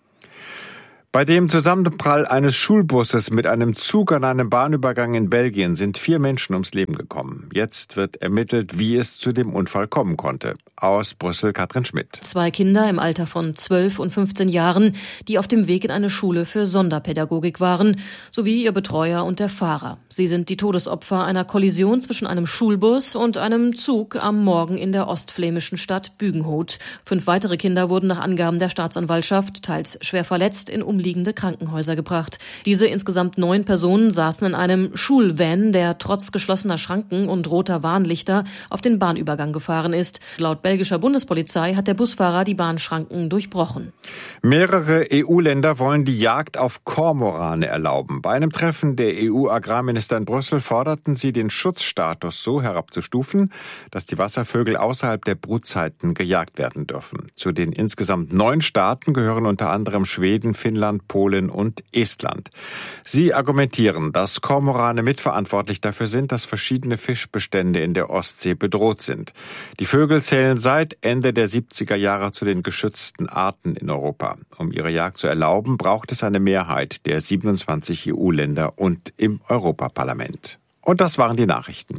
Bei dem Zusammenprall eines Schulbusses mit einem Zug an einem Bahnübergang in Belgien sind vier Menschen ums Leben gekommen. Jetzt wird ermittelt, wie es zu dem Unfall kommen konnte. Aus Brüssel Katrin Schmidt. Zwei Kinder im Alter von zwölf und fünfzehn Jahren, die auf dem Weg in eine Schule für Sonderpädagogik waren, sowie ihr Betreuer und der Fahrer. Sie sind die Todesopfer einer Kollision zwischen einem Schulbus und einem Zug am Morgen in der ostflämischen Stadt Bügenhout. Fünf weitere Kinder wurden nach Angaben der Staatsanwaltschaft teils schwer verletzt in umliegende Krankenhäuser gebracht. Diese insgesamt neun Personen saßen in einem Schulvan, der trotz geschlossener Schranken und roter Warnlichter auf den Bahnübergang gefahren ist. Laut belgischer Bundespolizei hat der Busfahrer die Bahnschranken durchbrochen. Mehrere E U-Länder wollen die Jagd auf Kormorane erlauben. Bei einem Treffen der E U-Agrarminister in Brüssel forderten sie, den Schutzstatus so herabzustufen, dass die Wasservögel außerhalb der Brutzeiten gejagt werden dürfen. Zu den insgesamt neun Staaten gehören unter anderem Schweden, Finnland, Polen und Estland. Sie argumentieren, dass Kormorane mitverantwortlich dafür sind, dass verschiedene Fischbestände in der Ostsee bedroht sind. Die Vögel zählen seit Ende der siebziger Jahre zu den geschützten Arten in Europa. Um ihre Jagd zu erlauben, braucht es eine Mehrheit der siebenundzwanzig E U-Länder und im Europaparlament. Und das waren die Nachrichten.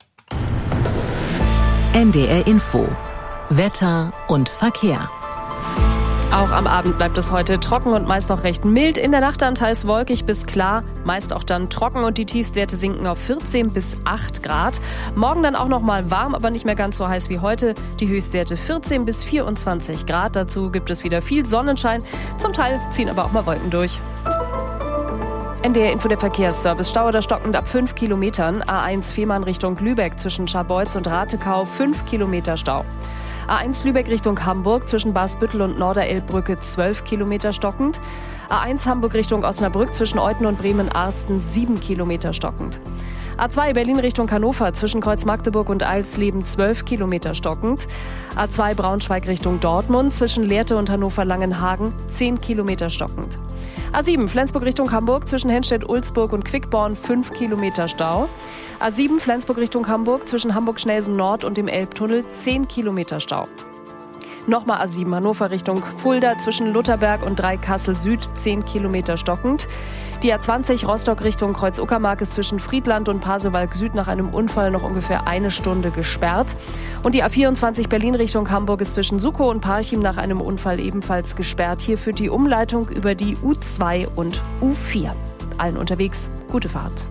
N D R Info. Wetter und Verkehr. Auch am Abend bleibt es heute trocken und meist auch recht mild. In der Nacht dann teils wolkig bis klar, meist auch dann trocken und die Tiefstwerte sinken auf vierzehn bis acht Grad. Morgen dann auch noch mal warm, aber nicht mehr ganz so heiß wie heute. Die Höchstwerte vierzehn bis vierundzwanzig Grad. Dazu gibt es wieder viel Sonnenschein. Zum Teil ziehen aber auch mal Wolken durch. N D R Info, der Verkehrsservice. Stau oder stockend ab fünf Kilometern. A eins Fehmarn Richtung Lübeck zwischen Scharbeutz und Ratekau fünf Kilometer Stau. A eins Lübeck Richtung Hamburg zwischen Basbüttel und Norderelbbrücke zwölf Kilometer stockend. A eins Hamburg Richtung Osnabrück zwischen Euthen und Bremen-Arsten sieben Kilometer stockend. A zwei Berlin Richtung Hannover zwischen Kreuz-Magdeburg und Eilsleben zwölf Kilometer stockend. A zwei Braunschweig Richtung Dortmund zwischen Lehrte und Hannover-Langenhagen zehn Kilometer stockend. A sieben Flensburg Richtung Hamburg zwischen Henstedt-Ulzburg und Quickborn fünf Kilometer Stau. A sieben Flensburg Richtung Hamburg zwischen Hamburg-Schnelsen Nord und dem Elbtunnel zehn Kilometer Stau. Nochmal A sieben Hannover Richtung Fulda zwischen Lutherberg und Dreikassel Süd zehn Kilometer stockend. Die A zwanzig Rostock Richtung Kreuz-Uckermark ist zwischen Friedland und Pasewalk Süd nach einem Unfall noch ungefähr eine Stunde gesperrt. Und die A vierundzwanzig Berlin Richtung Hamburg ist zwischen Suckow und Parchim nach einem Unfall ebenfalls gesperrt. Hier führt die Umleitung über die U zwei und U vier. Allen unterwegs gute Fahrt.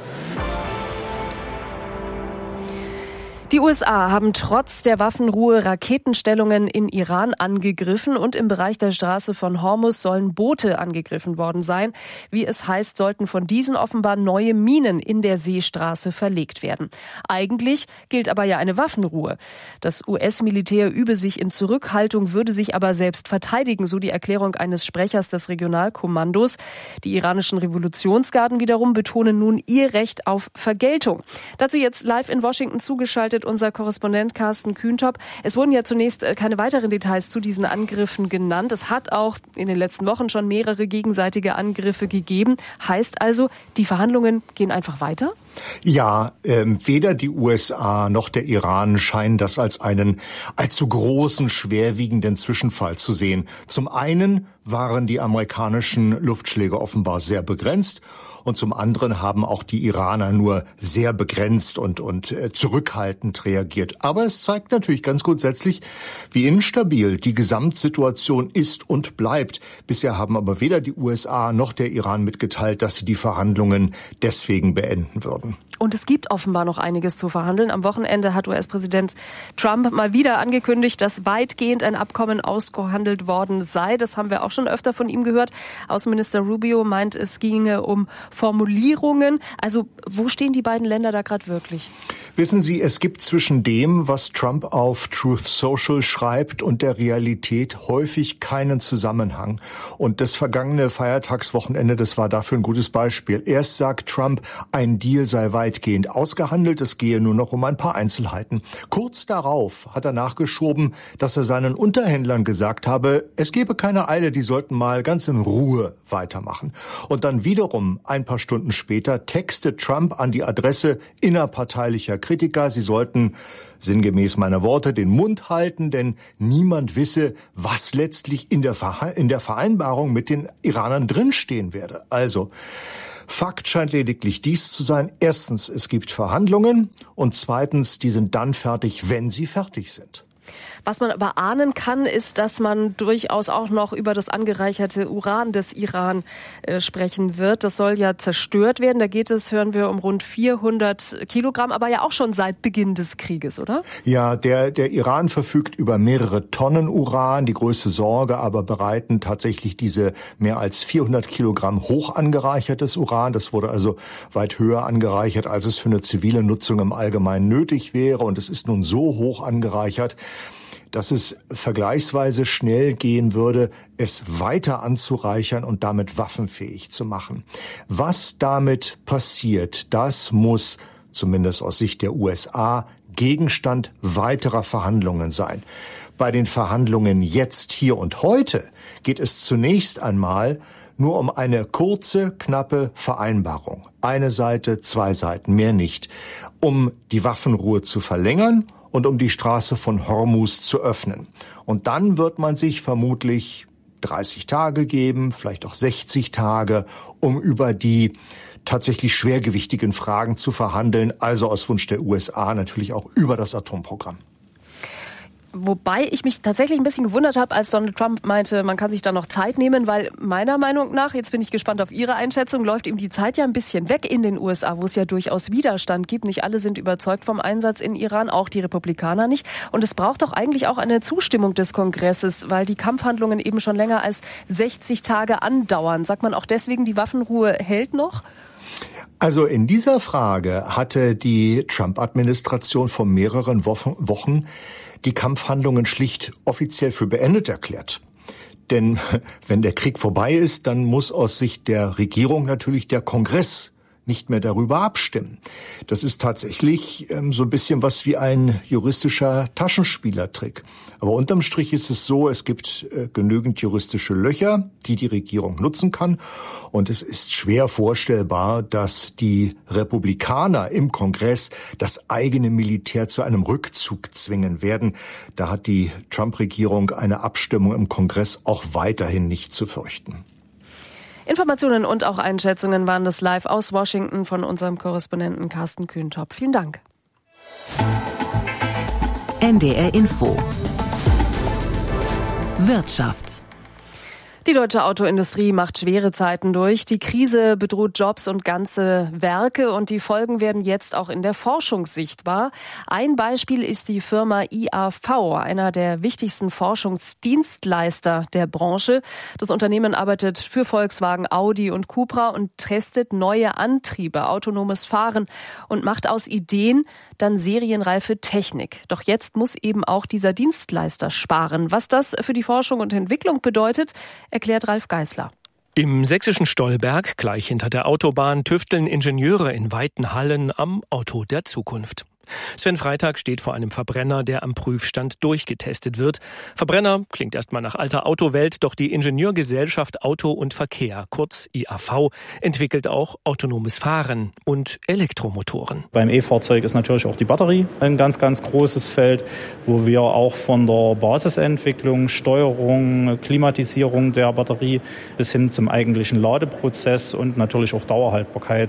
Die U S A haben trotz der Waffenruhe Raketenstellungen in Iran angegriffen und im Bereich der Straße von Hormuz sollen Boote angegriffen worden sein. Wie es heißt, sollten von diesen offenbar neue Minen in der Seestraße verlegt werden. Eigentlich gilt aber ja eine Waffenruhe. Das U S-Militär übe sich in Zurückhaltung, würde sich aber selbst verteidigen, so die Erklärung eines Sprechers des Regionalkommandos. Die iranischen Revolutionsgarden wiederum betonen nun ihr Recht auf Vergeltung. Dazu jetzt live in Washington zugeschaltet unser Korrespondent Carsten Kühntop. Es wurden ja zunächst keine weiteren Details zu diesen Angriffen genannt. Es hat auch in den letzten Wochen schon mehrere gegenseitige Angriffe gegeben. Heißt also, die Verhandlungen gehen einfach weiter? Ja, ähm, weder die U S A noch der Iran scheinen das als einen allzu großen, schwerwiegenden Zwischenfall zu sehen. Zum einen waren die amerikanischen Luftschläge offenbar sehr begrenzt. Und zum anderen haben auch die Iraner nur sehr begrenzt und, und äh, zurückhaltend reagiert. Aber es zeigt natürlich ganz grundsätzlich, wie instabil die Gesamtsituation ist und bleibt. Bisher haben aber weder die U S A noch der Iran mitgeteilt, dass sie die Verhandlungen deswegen beenden würden. Und es gibt offenbar noch einiges zu verhandeln. Am Wochenende hat U S-Präsident Trump mal wieder angekündigt, dass weitgehend ein Abkommen ausgehandelt worden sei. Das haben wir auch schon öfter von ihm gehört. Außenminister Rubio meint, es ginge um Formulierungen. Also wo stehen die beiden Länder da gerade wirklich? Wissen Sie, es gibt zwischen dem, was Trump auf Truth Social schreibt, und der Realität häufig keinen Zusammenhang. Und das vergangene Feiertagswochenende, das war dafür ein gutes Beispiel. Erst sagt Trump, ein Deal sei weitgehend ausgehandelt, es gehe nur noch um ein paar Einzelheiten. Kurz darauf hat er nachgeschoben, dass er seinen Unterhändlern gesagt habe, es gebe keine Eile, die sollten mal ganz in Ruhe weitermachen. Und dann wiederum ein paar Stunden später textet Trump an die Adresse innerparteilicher Kritiker, sie sollten sinngemäß meiner Worte den Mund halten, denn niemand wisse, was letztlich in der, Verha- in der Vereinbarung mit den Iranern drinstehen werde. Also, Fakt scheint lediglich dies zu sein. Erstens, es gibt Verhandlungen, und zweitens, die sind dann fertig, wenn sie fertig sind. Was man aber ahnen kann, ist, dass man durchaus auch noch über das angereicherte Uran des Iran äh, sprechen wird. Das soll ja zerstört werden. Da geht es, hören wir, um rund vierhundert Kilogramm, aber ja auch schon seit Beginn des Krieges, oder? Ja, der, der Iran verfügt über mehrere Tonnen Uran. Die größte Sorge aber bereiten tatsächlich diese mehr als vierhundert Kilogramm hoch angereichertes Uran. Das wurde also weit höher angereichert, als es für eine zivile Nutzung im Allgemeinen nötig wäre. Und es ist nun so hoch angereichert, dass es vergleichsweise schnell gehen würde, es weiter anzureichern und damit waffenfähig zu machen. Was damit passiert, das muss, zumindest aus Sicht der U S A, Gegenstand weiterer Verhandlungen sein. Bei den Verhandlungen jetzt, hier und heute geht es zunächst einmal nur um eine kurze, knappe Vereinbarung. Eine Seite, zwei Seiten, mehr nicht. Um die Waffenruhe zu verlängern und um die Straße von Hormuz zu öffnen. Und dann wird man sich vermutlich dreißig Tage geben, vielleicht auch sechzig Tage, um über die tatsächlich schwergewichtigen Fragen zu verhandeln, also aus Wunsch der U S A natürlich auch über das Atomprogramm. Wobei ich mich tatsächlich ein bisschen gewundert habe, als Donald Trump meinte, man kann sich da noch Zeit nehmen, weil meiner Meinung nach, jetzt bin ich gespannt auf Ihre Einschätzung, läuft ihm die Zeit ja ein bisschen weg in den U S A, wo es ja durchaus Widerstand gibt. Nicht alle sind überzeugt vom Einsatz in Iran, auch die Republikaner nicht. Und es braucht doch eigentlich auch eine Zustimmung des Kongresses, weil die Kampfhandlungen eben schon länger als sechzig Tage andauern. Sagt man auch deswegen, die Waffenruhe hält noch? Also in dieser Frage hatte die Trump-Administration vor mehreren Wochen die Kampfhandlungen schlicht offiziell für beendet erklärt. Denn wenn der Krieg vorbei ist, dann muss aus Sicht der Regierung natürlich der Kongress nicht mehr darüber abstimmen. Das ist tatsächlich ähm, so ein bisschen was wie ein juristischer Taschenspielertrick. Aber unterm Strich ist es so, es gibt äh, genügend juristische Löcher, die die Regierung nutzen kann. Und es ist schwer vorstellbar, dass die Republikaner im Kongress das eigene Militär zu einem Rückzug zwingen werden. Da hat die Trump-Regierung eine Abstimmung im Kongress auch weiterhin nicht zu fürchten. Informationen und auch Einschätzungen waren das live aus Washington von unserem Korrespondenten Carsten Kühntop. Vielen Dank. N D R Info. Wirtschaft. Die deutsche Autoindustrie macht schwere Zeiten durch. Die Krise bedroht Jobs und ganze Werke und die Folgen werden jetzt auch in der Forschung sichtbar. Ein Beispiel ist die Firma I A V, einer der wichtigsten Forschungsdienstleister der Branche. Das Unternehmen arbeitet für Volkswagen, Audi und Cupra und testet neue Antriebe, autonomes Fahren und macht aus Ideen dann serienreife Technik. Doch jetzt muss eben auch dieser Dienstleister sparen. Was das für die Forschung und Entwicklung bedeutet, erklärt Ralf Geißler. Im sächsischen Stolberg, gleich hinter der Autobahn, tüfteln Ingenieure in weiten Hallen am Auto der Zukunft. Sven Freitag steht vor einem Verbrenner, der am Prüfstand durchgetestet wird. Verbrenner klingt erstmal nach alter Autowelt, doch die Ingenieurgesellschaft Auto und Verkehr, kurz I A V, entwickelt auch autonomes Fahren und Elektromotoren. Beim E-Fahrzeug ist natürlich auch die Batterie ein ganz, ganz großes Feld, wo wir auch von der Basisentwicklung, Steuerung, Klimatisierung der Batterie bis hin zum eigentlichen Ladeprozess und natürlich auch Dauerhaltbarkeit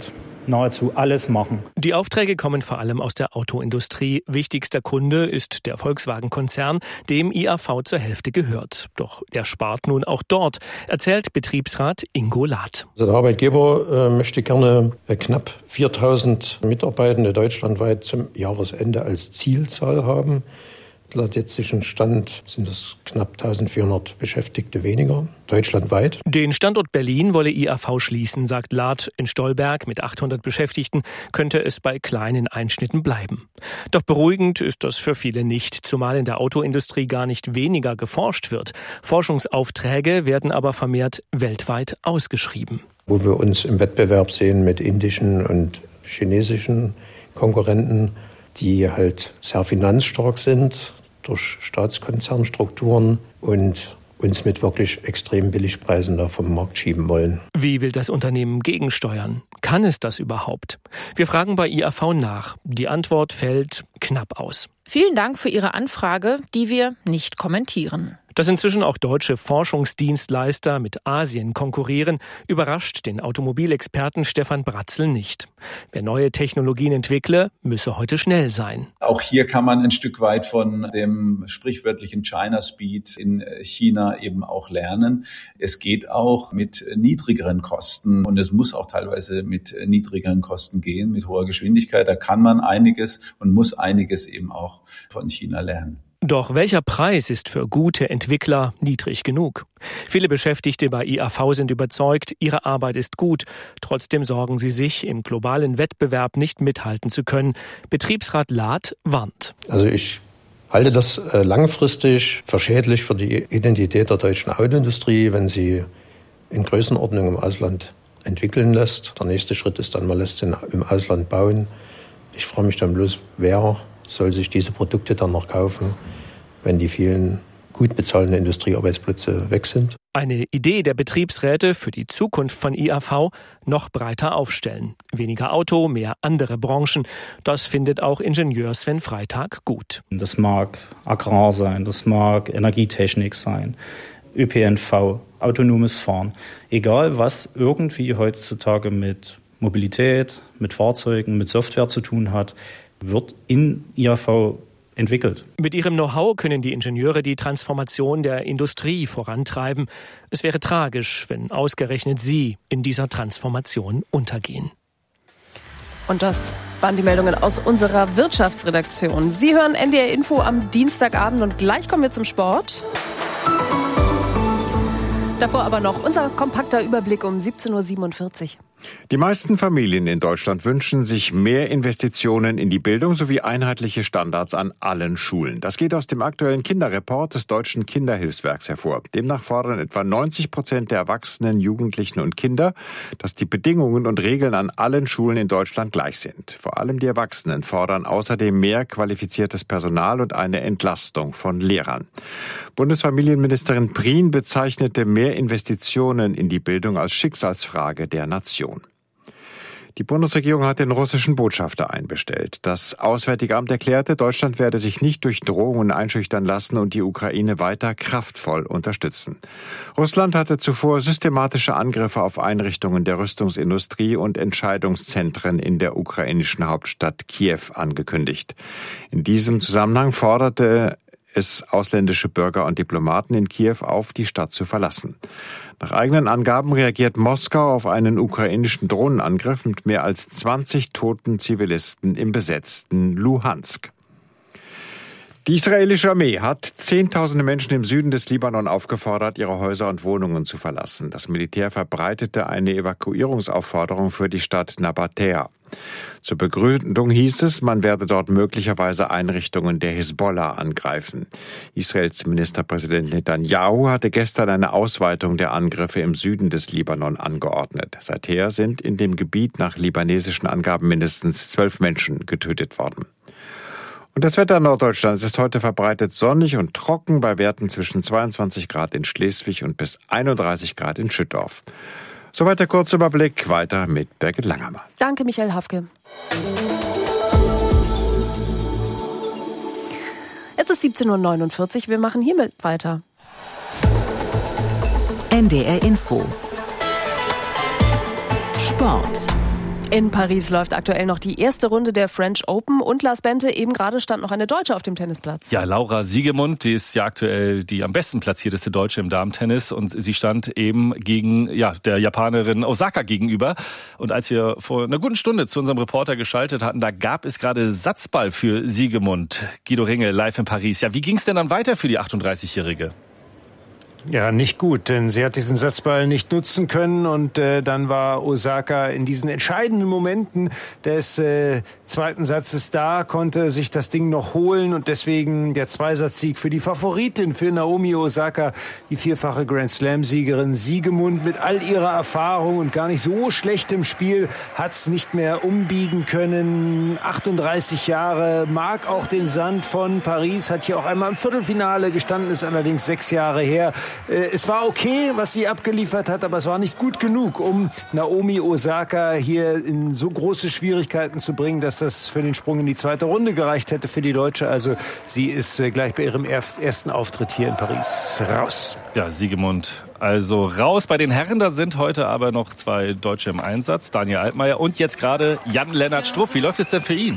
nahezu alles machen. Die Aufträge kommen vor allem aus der Autoindustrie. Wichtigster Kunde ist der Volkswagen-Konzern, dem I A V zur Hälfte gehört. Doch er spart nun auch dort, erzählt Betriebsrat Ingo Lath. Also der Arbeitgeber äh, möchte gerne äh, knapp viertausend Mitarbeitende deutschlandweit zum Jahresende als Zielzahl haben. Laut jetzigem Stand sind es knapp eintausendvierhundert Beschäftigte weniger, deutschlandweit. Den Standort Berlin wolle I A V schließen, sagt Lath. In Stolberg mit achthundert Beschäftigten könnte es bei kleinen Einschnitten bleiben. Doch beruhigend ist das für viele nicht, zumal in der Autoindustrie gar nicht weniger geforscht wird. Forschungsaufträge werden aber vermehrt weltweit ausgeschrieben. Wo wir uns im Wettbewerb sehen mit indischen und chinesischen Konkurrenten, die halt sehr finanzstark sind durch Staatskonzernstrukturen und uns mit wirklich extrem Billigpreisen da vom Markt schieben wollen. Wie will das Unternehmen gegensteuern? Kann es das überhaupt? Wir fragen bei I A V nach. Die Antwort fällt knapp aus. Vielen Dank für Ihre Anfrage, die wir nicht kommentieren. Dass inzwischen auch deutsche Forschungsdienstleister mit Asien konkurrieren, überrascht den Automobilexperten Stefan Bratzel nicht. Wer neue Technologien entwickle, müsse heute schnell sein. Auch hier kann man ein Stück weit von dem sprichwörtlichen China Speed in China eben auch lernen. Es geht auch mit niedrigeren Kosten und es muss auch teilweise mit niedrigeren Kosten gehen, mit hoher Geschwindigkeit. Da kann man einiges und muss einiges eben auch von China lernen. Doch welcher Preis ist für gute Entwickler niedrig genug? Viele Beschäftigte bei I A V sind überzeugt, ihre Arbeit ist gut. Trotzdem sorgen sie sich, im globalen Wettbewerb nicht mithalten zu können. Betriebsrat Lath warnt. Also ich halte das langfristig für schädlich für die Identität der deutschen Autoindustrie, wenn sie in Größenordnung im Ausland entwickeln lässt. Der nächste Schritt ist dann, man lässt sie im Ausland bauen. Ich frage mich dann bloß, wer soll sich diese Produkte dann noch kaufen, wenn die vielen gut bezahlten Industriearbeitsplätze weg sind. Eine Idee der Betriebsräte für die Zukunft von I A V: noch breiter aufstellen. Weniger Auto, mehr andere Branchen. Das findet auch Ingenieur Sven Freitag gut. Das mag Agrar sein, das mag Energietechnik sein, Ö P N V, autonomes Fahren. Egal, was irgendwie heutzutage mit Mobilität, mit Fahrzeugen, mit Software zu tun hat, wird in I A V entwickelt. Mit ihrem Know-how können die Ingenieure die Transformation der Industrie vorantreiben. Es wäre tragisch, wenn ausgerechnet sie in dieser Transformation untergehen. Und das waren die Meldungen aus unserer Wirtschaftsredaktion. Sie hören N D R Info am Dienstagabend und gleich kommen wir zum Sport. Davor aber noch unser kompakter Überblick um siebzehn Uhr siebenundvierzig. Die meisten Familien in Deutschland wünschen sich mehr Investitionen in die Bildung sowie einheitliche Standards an allen Schulen. Das geht aus dem aktuellen Kinderreport des Deutschen Kinderhilfswerks hervor. Demnach fordern etwa neunzig Prozent der Erwachsenen, Jugendlichen und Kinder, dass die Bedingungen und Regeln an allen Schulen in Deutschland gleich sind. Vor allem die Erwachsenen fordern außerdem mehr qualifiziertes Personal und eine Entlastung von Lehrern. Bundesfamilienministerin Prien bezeichnete mehr Investitionen in die Bildung als Schicksalsfrage der Nation. Die Bundesregierung hat den russischen Botschafter einbestellt. Das Auswärtige Amt erklärte, Deutschland werde sich nicht durch Drohungen einschüchtern lassen und die Ukraine weiter kraftvoll unterstützen. Russland hatte zuvor systematische Angriffe auf Einrichtungen der Rüstungsindustrie und Entscheidungszentren in der ukrainischen Hauptstadt Kiew angekündigt. In diesem Zusammenhang forderte es ausländische Bürger und Diplomaten in Kiew auf, die Stadt zu verlassen. Nach eigenen Angaben reagiert Moskau auf einen ukrainischen Drohnenangriff mit mehr als zwanzig toten Zivilisten im besetzten Luhansk. Die israelische Armee hat Zehntausende Menschen im Süden des Libanon aufgefordert, ihre Häuser und Wohnungen zu verlassen. Das Militär verbreitete eine Evakuierungsaufforderung für die Stadt Nabatea. Zur Begründung hieß es, man werde dort möglicherweise Einrichtungen der Hisbollah angreifen. Israels Ministerpräsident Netanyahu hatte gestern eine Ausweitung der Angriffe im Süden des Libanon angeordnet. Seither sind in dem Gebiet nach libanesischen Angaben mindestens zwölf Menschen getötet worden. Und das Wetter Norddeutschlands ist heute verbreitet sonnig und trocken bei Werten zwischen zweiundzwanzig Grad in Schleswig und bis einunddreißig Grad in Schüttorf. Soweit der Kurzüberblick. Weiter mit Birgit Langhammer. Danke, Michael Hafke. Es ist siebzehn Uhr neunundvierzig. Wir machen hiermit weiter. N D R Info. Sport. In Paris läuft aktuell noch die erste Runde der French Open und Lars Bente, eben gerade stand noch eine Deutsche auf dem Tennisplatz. Ja, Laura Siegemund, die ist ja aktuell die am besten platzierteste Deutsche im Damentennis und sie stand eben gegen ja, der Japanerin Osaka gegenüber. Und als wir vor einer guten Stunde zu unserem Reporter geschaltet hatten, da gab es gerade Satzball für Siegemund. Guido Ringe, live in Paris. Ja, wie ging es denn dann weiter für die achtunddreißigjährige? Ja, nicht gut, denn sie hat diesen Satzball nicht nutzen können und äh, dann war Osaka in diesen entscheidenden Momenten des äh, zweiten Satzes da, konnte sich das Ding noch holen und deswegen der Zweisatzsieg für die Favoritin, für Naomi Osaka, die vierfache Grand-Slam-Siegerin Siegemund mit all ihrer Erfahrung und gar nicht so schlechtem Spiel hat's nicht mehr umbiegen können. achtunddreißig Jahre, mag auch den Sand von Paris, hat hier auch einmal im Viertelfinale gestanden, ist allerdings sechs Jahre her. Es war okay, was sie abgeliefert hat, aber es war nicht gut genug, um Naomi Osaka hier in so große Schwierigkeiten zu bringen, dass das für den Sprung in die zweite Runde gereicht hätte für die Deutsche. Also sie ist gleich bei ihrem ersten Auftritt hier in Paris raus. Ja, Siegemund also raus. Bei den Herren, da sind heute aber noch zwei Deutsche im Einsatz. Daniel Altmaier und jetzt gerade Jan-Lennart Struff. Wie läuft es denn für ihn?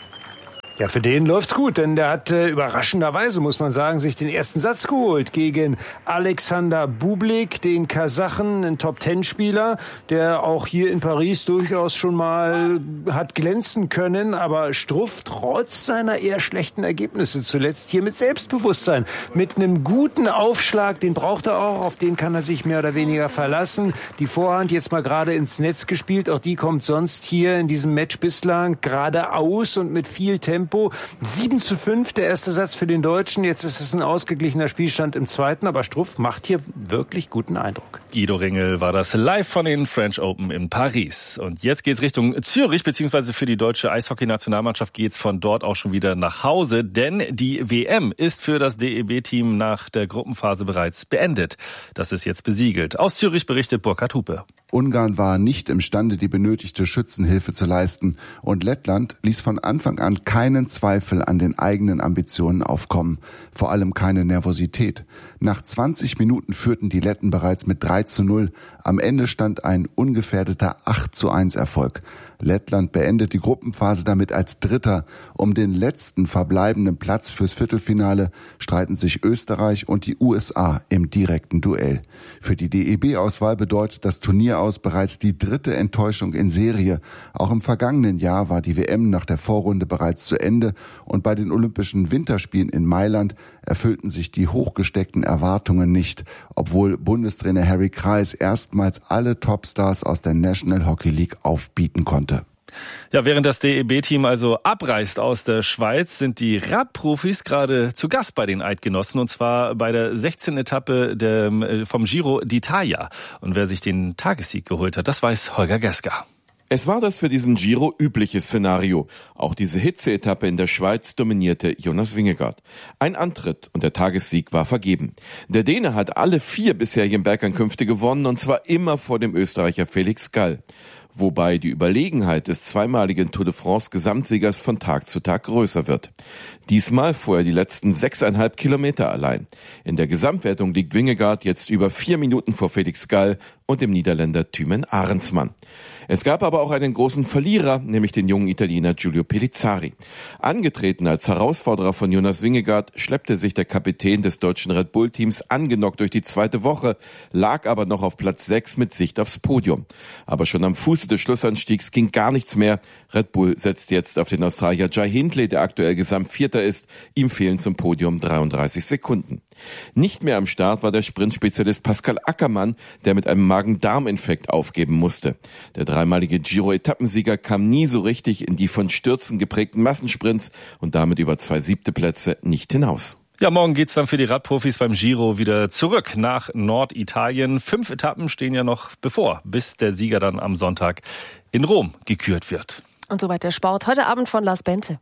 Ja, für den läuft's gut, denn der hat äh, überraschenderweise, muss man sagen, sich den ersten Satz geholt gegen Alexander Bublik, den Kasachen, ein Top-Ten-Spieler, der auch hier in Paris durchaus schon mal hat glänzen können, aber Struff trotz seiner eher schlechten Ergebnisse zuletzt hier mit Selbstbewusstsein, mit einem guten Aufschlag, den braucht er auch, auf den kann er sich mehr oder weniger verlassen. Die Vorhand jetzt mal gerade ins Netz gespielt, auch die kommt sonst hier in diesem Match bislang geradeaus und mit viel Tempo. sieben zu fünf, der erste Satz für den Deutschen. Jetzt ist es ein ausgeglichener Spielstand im zweiten, aber Struff macht hier wirklich guten Eindruck. Guido Ringel war das live von den French Open in Paris. Und jetzt geht's Richtung Zürich, beziehungsweise für die deutsche Eishockey-Nationalmannschaft geht's von dort auch schon wieder nach Hause, denn die W M ist für das D E B-Team nach der Gruppenphase bereits beendet. Das ist jetzt besiegelt. Aus Zürich berichtet Burkhard Hupe. Ungarn war nicht imstande, die benötigte Schützenhilfe zu leisten und Lettland ließ von Anfang an keinen Zweifel an den eigenen Ambitionen aufkommen, vor allem keine Nervosität. Nach zwanzig Minuten führten die Letten bereits mit drei zu null. Am Ende stand ein ungefährdeter acht zu eins Erfolg. Lettland beendet die Gruppenphase damit als Dritter. Um den letzten verbleibenden Platz fürs Viertelfinale streiten sich Österreich und die U S A im direkten Duell. Für die D E B-Auswahl bedeutet das Turnier aus bereits die dritte Enttäuschung in Serie. Auch im vergangenen Jahr war die W M nach der Vorrunde bereits zu Ende und bei den Olympischen Winterspielen in Mailand erfüllten sich die hochgesteckten Erwartungen nicht, obwohl Bundestrainer Harry Kreis erstmals alle Topstars aus der National Hockey League aufbieten konnte. Ja, während das D E B-Team also abreist aus der Schweiz, sind die Radprofis gerade zu Gast bei den Eidgenossen, und zwar bei der sechzehnten Etappe der, vom Giro d'Italia. Und wer sich den Tagessieg geholt hat, das weiß Holger Geska. Es war das für diesen Giro übliche Szenario. Auch diese Hitze-Etappe in der Schweiz dominierte Jonas Vingegaard. Ein Antritt und der Tagessieg war vergeben. Der Däne hat alle vier bisherigen Bergankünfte gewonnen, und zwar immer vor dem Österreicher Felix Gall. Wobei die Überlegenheit des zweimaligen Tour de France Gesamtsiegers von Tag zu Tag größer wird. Diesmal fuhr er die letzten sechseinhalb Kilometer allein. In der Gesamtwertung liegt Vingegaard jetzt über vier Minuten vor Felix Gall und dem Niederländer Thymen Arendsman. Es gab aber auch einen großen Verlierer, nämlich den jungen Italiener Giulio Pellizzari. Angetreten als Herausforderer von Jonas Vingegaard, schleppte sich der Kapitän des deutschen Red Bull-Teams angenockt durch die zweite Woche, lag aber noch auf Platz sechs mit Sicht aufs Podium. Aber schon am Fuße des Schlussanstiegs ging gar nichts mehr. Red Bull setzt jetzt auf den Australier Jai Hindley, der aktuell Gesamtvierter ist. Ihm fehlen zum Podium dreiunddreißig Sekunden. Nicht mehr am Start war der Sprintspezialist Pascal Ackermann, der mit einem Magen-Darm-Infekt aufgeben musste. Der dreimalige Giro-Etappensieger kam nie so richtig in die von Stürzen geprägten Massensprints und damit über zwei siebte Plätze nicht hinaus. Ja, morgen geht's dann für die Radprofis beim Giro wieder zurück nach Norditalien. Fünf Etappen stehen ja noch bevor, bis der Sieger dann am Sonntag in Rom gekürt wird. Und soweit der Sport. Heute Abend von Lars Bente.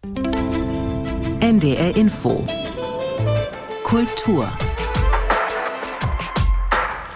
N D R Info. Kultur.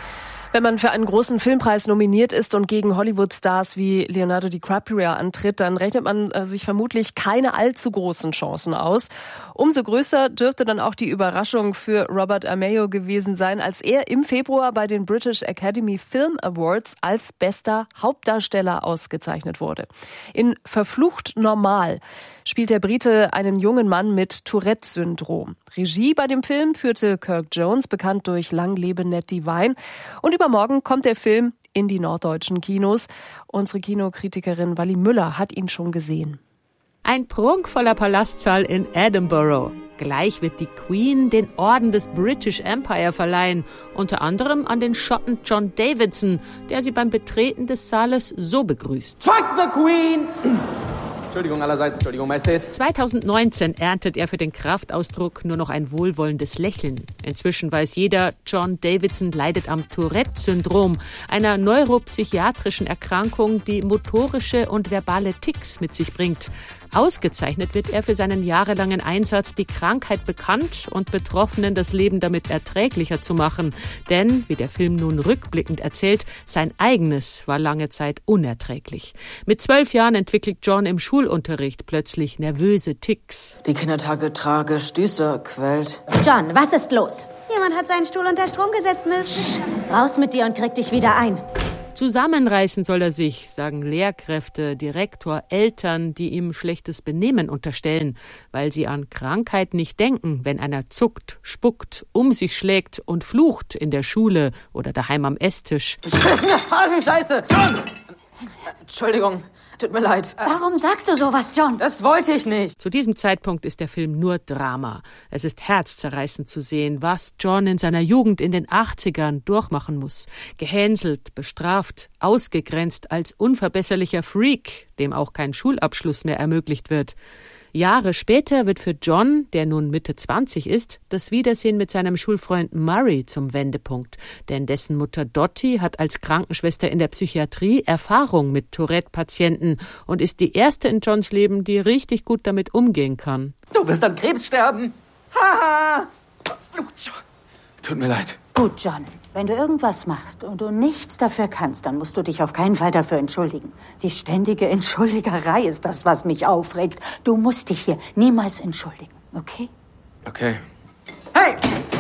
Wenn man für einen großen Filmpreis nominiert ist und gegen Hollywood-Stars wie Leonardo DiCaprio antritt, dann rechnet man sich vermutlich keine allzu großen Chancen aus. Umso größer dürfte dann auch die Überraschung für Robert Aramayo gewesen sein, als er im Februar bei den British Academy Film Awards als bester Hauptdarsteller ausgezeichnet wurde. In Verflucht normal spielt der Brite einen jungen Mann mit Tourette-Syndrom. Regie bei dem Film führte Kirk Jones, bekannt durch Lang lebe Ned Divine. Und übermorgen kommt der Film in die norddeutschen Kinos. Unsere Kinokritikerin Wally Müller hat ihn schon gesehen. Ein prunkvoller Palastsaal in Edinburgh. Gleich wird die Queen den Orden des British Empire verleihen, unter anderem an den Schotten John Davidson, der sie beim Betreten des Saales so begrüßt. Fuck the Queen! Entschuldigung allerseits, Entschuldigung, Majestät. zweitausendneunzehn erntet er für den Kraftausdruck nur noch ein wohlwollendes Lächeln. Inzwischen weiß jeder, John Davidson leidet am Tourette-Syndrom, einer neuropsychiatrischen Erkrankung, die motorische und verbale Tics mit sich bringt. Ausgezeichnet wird er für seinen jahrelangen Einsatz, die Krankheit bekannt und Betroffenen das Leben damit erträglicher zu machen. Denn, wie der Film nun rückblickend erzählt, sein eigenes war lange Zeit unerträglich. Mit zwölf Jahren entwickelt John im Schulunterricht plötzlich nervöse Tics. Die Kindertage tragisch, düster, quält. John, was ist los? Jemand hat seinen Stuhl unter Strom gesetzt, Miss. Raus mit dir und krieg dich wieder ein. Zusammenreißen soll er sich, sagen Lehrkräfte, Direktor, Eltern, die ihm schlechtes Benehmen unterstellen, weil sie an Krankheit nicht denken, wenn einer zuckt, spuckt, um sich schlägt und flucht in der Schule oder daheim am Esstisch. Beschissene Hasenscheiße! John! Entschuldigung, tut mir leid. Warum sagst du sowas, John? Das wollte ich nicht. Zu diesem Zeitpunkt ist der Film nur Drama. Es ist herzzerreißend zu sehen, was John in seiner Jugend in den achtzigern durchmachen muss. Gehänselt, bestraft, ausgegrenzt als unverbesserlicher Freak, dem auch kein Schulabschluss mehr ermöglicht wird. Jahre später wird für John, der nun Mitte zwanzig ist, das Wiedersehen mit seinem Schulfreund Murray zum Wendepunkt. Denn dessen Mutter Dottie hat als Krankenschwester in der Psychiatrie Erfahrung mit Tourette-Patienten und ist die erste in Johns Leben, die richtig gut damit umgehen kann. Du wirst an Krebs sterben. Haha! Verflucht. Tut mir leid. Gut, John. Wenn du irgendwas machst und du nichts dafür kannst, dann musst du dich auf keinen Fall dafür entschuldigen. Die ständige Entschuldigerei ist das, was mich aufregt. Du musst dich hier niemals entschuldigen, okay? Okay. Hey!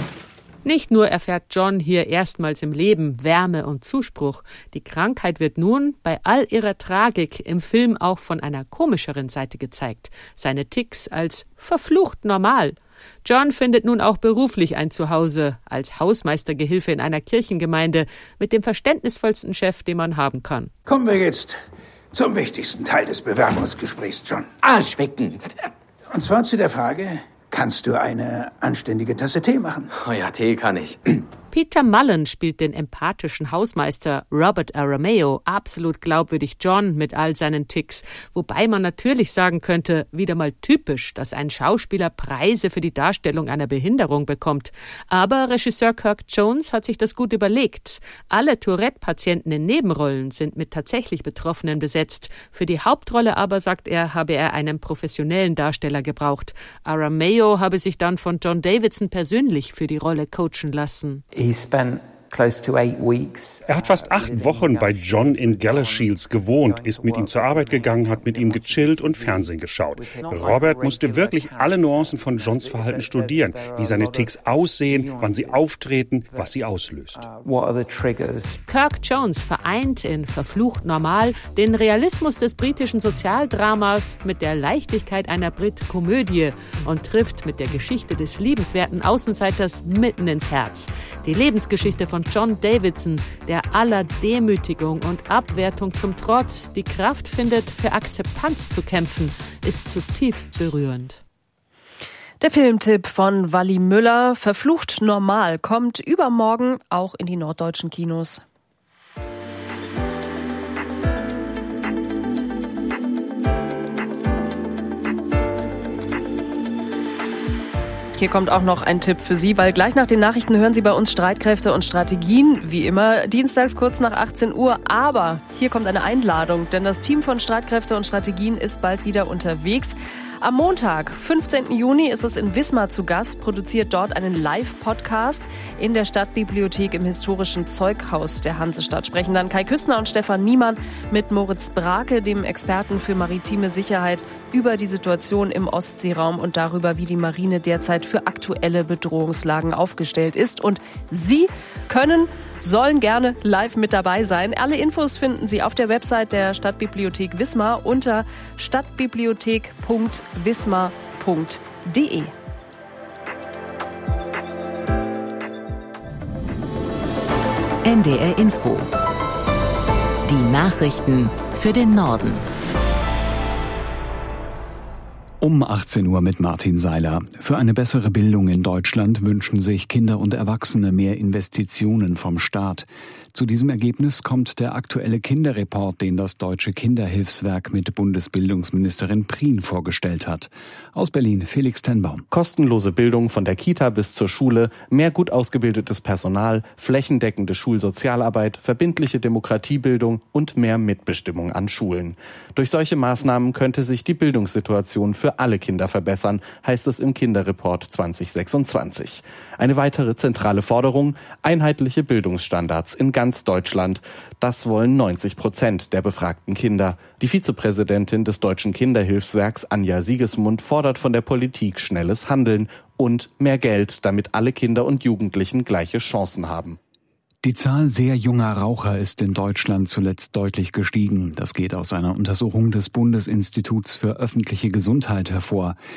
Nicht nur erfährt John hier erstmals im Leben Wärme und Zuspruch. Die Krankheit wird nun bei all ihrer Tragik im Film auch von einer komischeren Seite gezeigt. Seine Tics als verflucht normal. John findet nun auch beruflich ein Zuhause, als Hausmeistergehilfe in einer Kirchengemeinde, mit dem verständnisvollsten Chef, den man haben kann. Kommen wir jetzt zum wichtigsten Teil des Bewerbungsgesprächs, John. Arschwecken! Und zwar zu der Frage, kannst du eine anständige Tasse Tee machen? Oh ja, Tee kann ich. Peter Mullen spielt den empathischen Hausmeister Robert Aramayo, absolut glaubwürdig John mit all seinen Tics. Wobei man natürlich sagen könnte, wieder mal typisch, dass ein Schauspieler Preise für die Darstellung einer Behinderung bekommt. Aber Regisseur Kirk Jones hat sich das gut überlegt. Alle Tourette-Patienten in Nebenrollen sind mit tatsächlich Betroffenen besetzt. Für die Hauptrolle aber, sagt er, habe er einen professionellen Darsteller gebraucht. Aramayo habe sich dann von John Davidson persönlich für die Rolle coachen lassen. Er hat fast acht Wochen bei John in Galashiels gewohnt, ist mit ihm zur Arbeit gegangen, hat mit ihm gechillt und Fernsehen geschaut. Robert musste wirklich alle Nuancen von Johns Verhalten studieren, wie seine Tics aussehen, wann sie auftreten, was sie auslöst. Kirk Jones vereint in Verflucht normal den Realismus des britischen Sozialdramas mit der Leichtigkeit einer Brit-Komödie und trifft mit der Geschichte des liebenswerten Außenseiters mitten ins Herz. Die Lebensgeschichte von John Davidson, der aller Demütigung und Abwertung zum Trotz die Kraft findet, für Akzeptanz zu kämpfen, ist zutiefst berührend. Der Filmtipp von Wally Müller, Verflucht normal, kommt übermorgen auch in die norddeutschen Kinos. Hier kommt auch noch ein Tipp für Sie, weil gleich nach den Nachrichten hören Sie bei uns Streitkräfte und Strategien, wie immer, dienstags kurz nach achtzehn Uhr. Aber hier kommt eine Einladung, denn das Team von Streitkräfte und Strategien ist bald wieder unterwegs. Am Montag, fünfzehnten Juni, ist es in Wismar zu Gast, produziert dort einen Live-Podcast in der Stadtbibliothek im historischen Zeughaus der Hansestadt. Sprechen dann Kai Küstner und Stefan Niemann mit Moritz Brake, dem Experten für maritime Sicherheit, über die Situation im Ostseeraum und darüber, wie die Marine derzeit für aktuelle Bedrohungslagen aufgestellt ist. Und Sie können, sollen gerne live mit dabei sein. Alle Infos finden Sie auf der Website der Stadtbibliothek Wismar unter stadtbibliothek punkt wismar punkt de. N D R Info. Die Nachrichten für den Norden. Um achtzehn Uhr mit Martin Seiler. Für eine bessere Bildung in Deutschland wünschen sich Kinder und Erwachsene mehr Investitionen vom Staat. Zu diesem Ergebnis kommt der aktuelle Kinderreport, den das Deutsche Kinderhilfswerk mit Bundesbildungsministerin Prien vorgestellt hat. Aus Berlin Felix Tenbaum. Kostenlose Bildung von der Kita bis zur Schule, mehr gut ausgebildetes Personal, flächendeckende Schulsozialarbeit, verbindliche Demokratiebildung und mehr Mitbestimmung an Schulen. Durch solche Maßnahmen könnte sich die Bildungssituation für alle Kinder verbessern, heißt es im Kinderreport zwanzig sechsundzwanzig. Eine weitere zentrale Forderung: einheitliche Bildungsstandards in ganz Deutschland. Das wollen neunzig Prozent der befragten Kinder. Die Vizepräsidentin des Deutschen Kinderhilfswerks, Anja Siegesmund, fordert von der Politik schnelles Handeln und mehr Geld, damit alle Kinder und Jugendlichen gleiche Chancen haben. Die Zahl sehr junger Raucher ist in Deutschland zuletzt deutlich gestiegen. Das geht aus einer Untersuchung des Bundesinstituts für öffentliche Gesundheit hervor.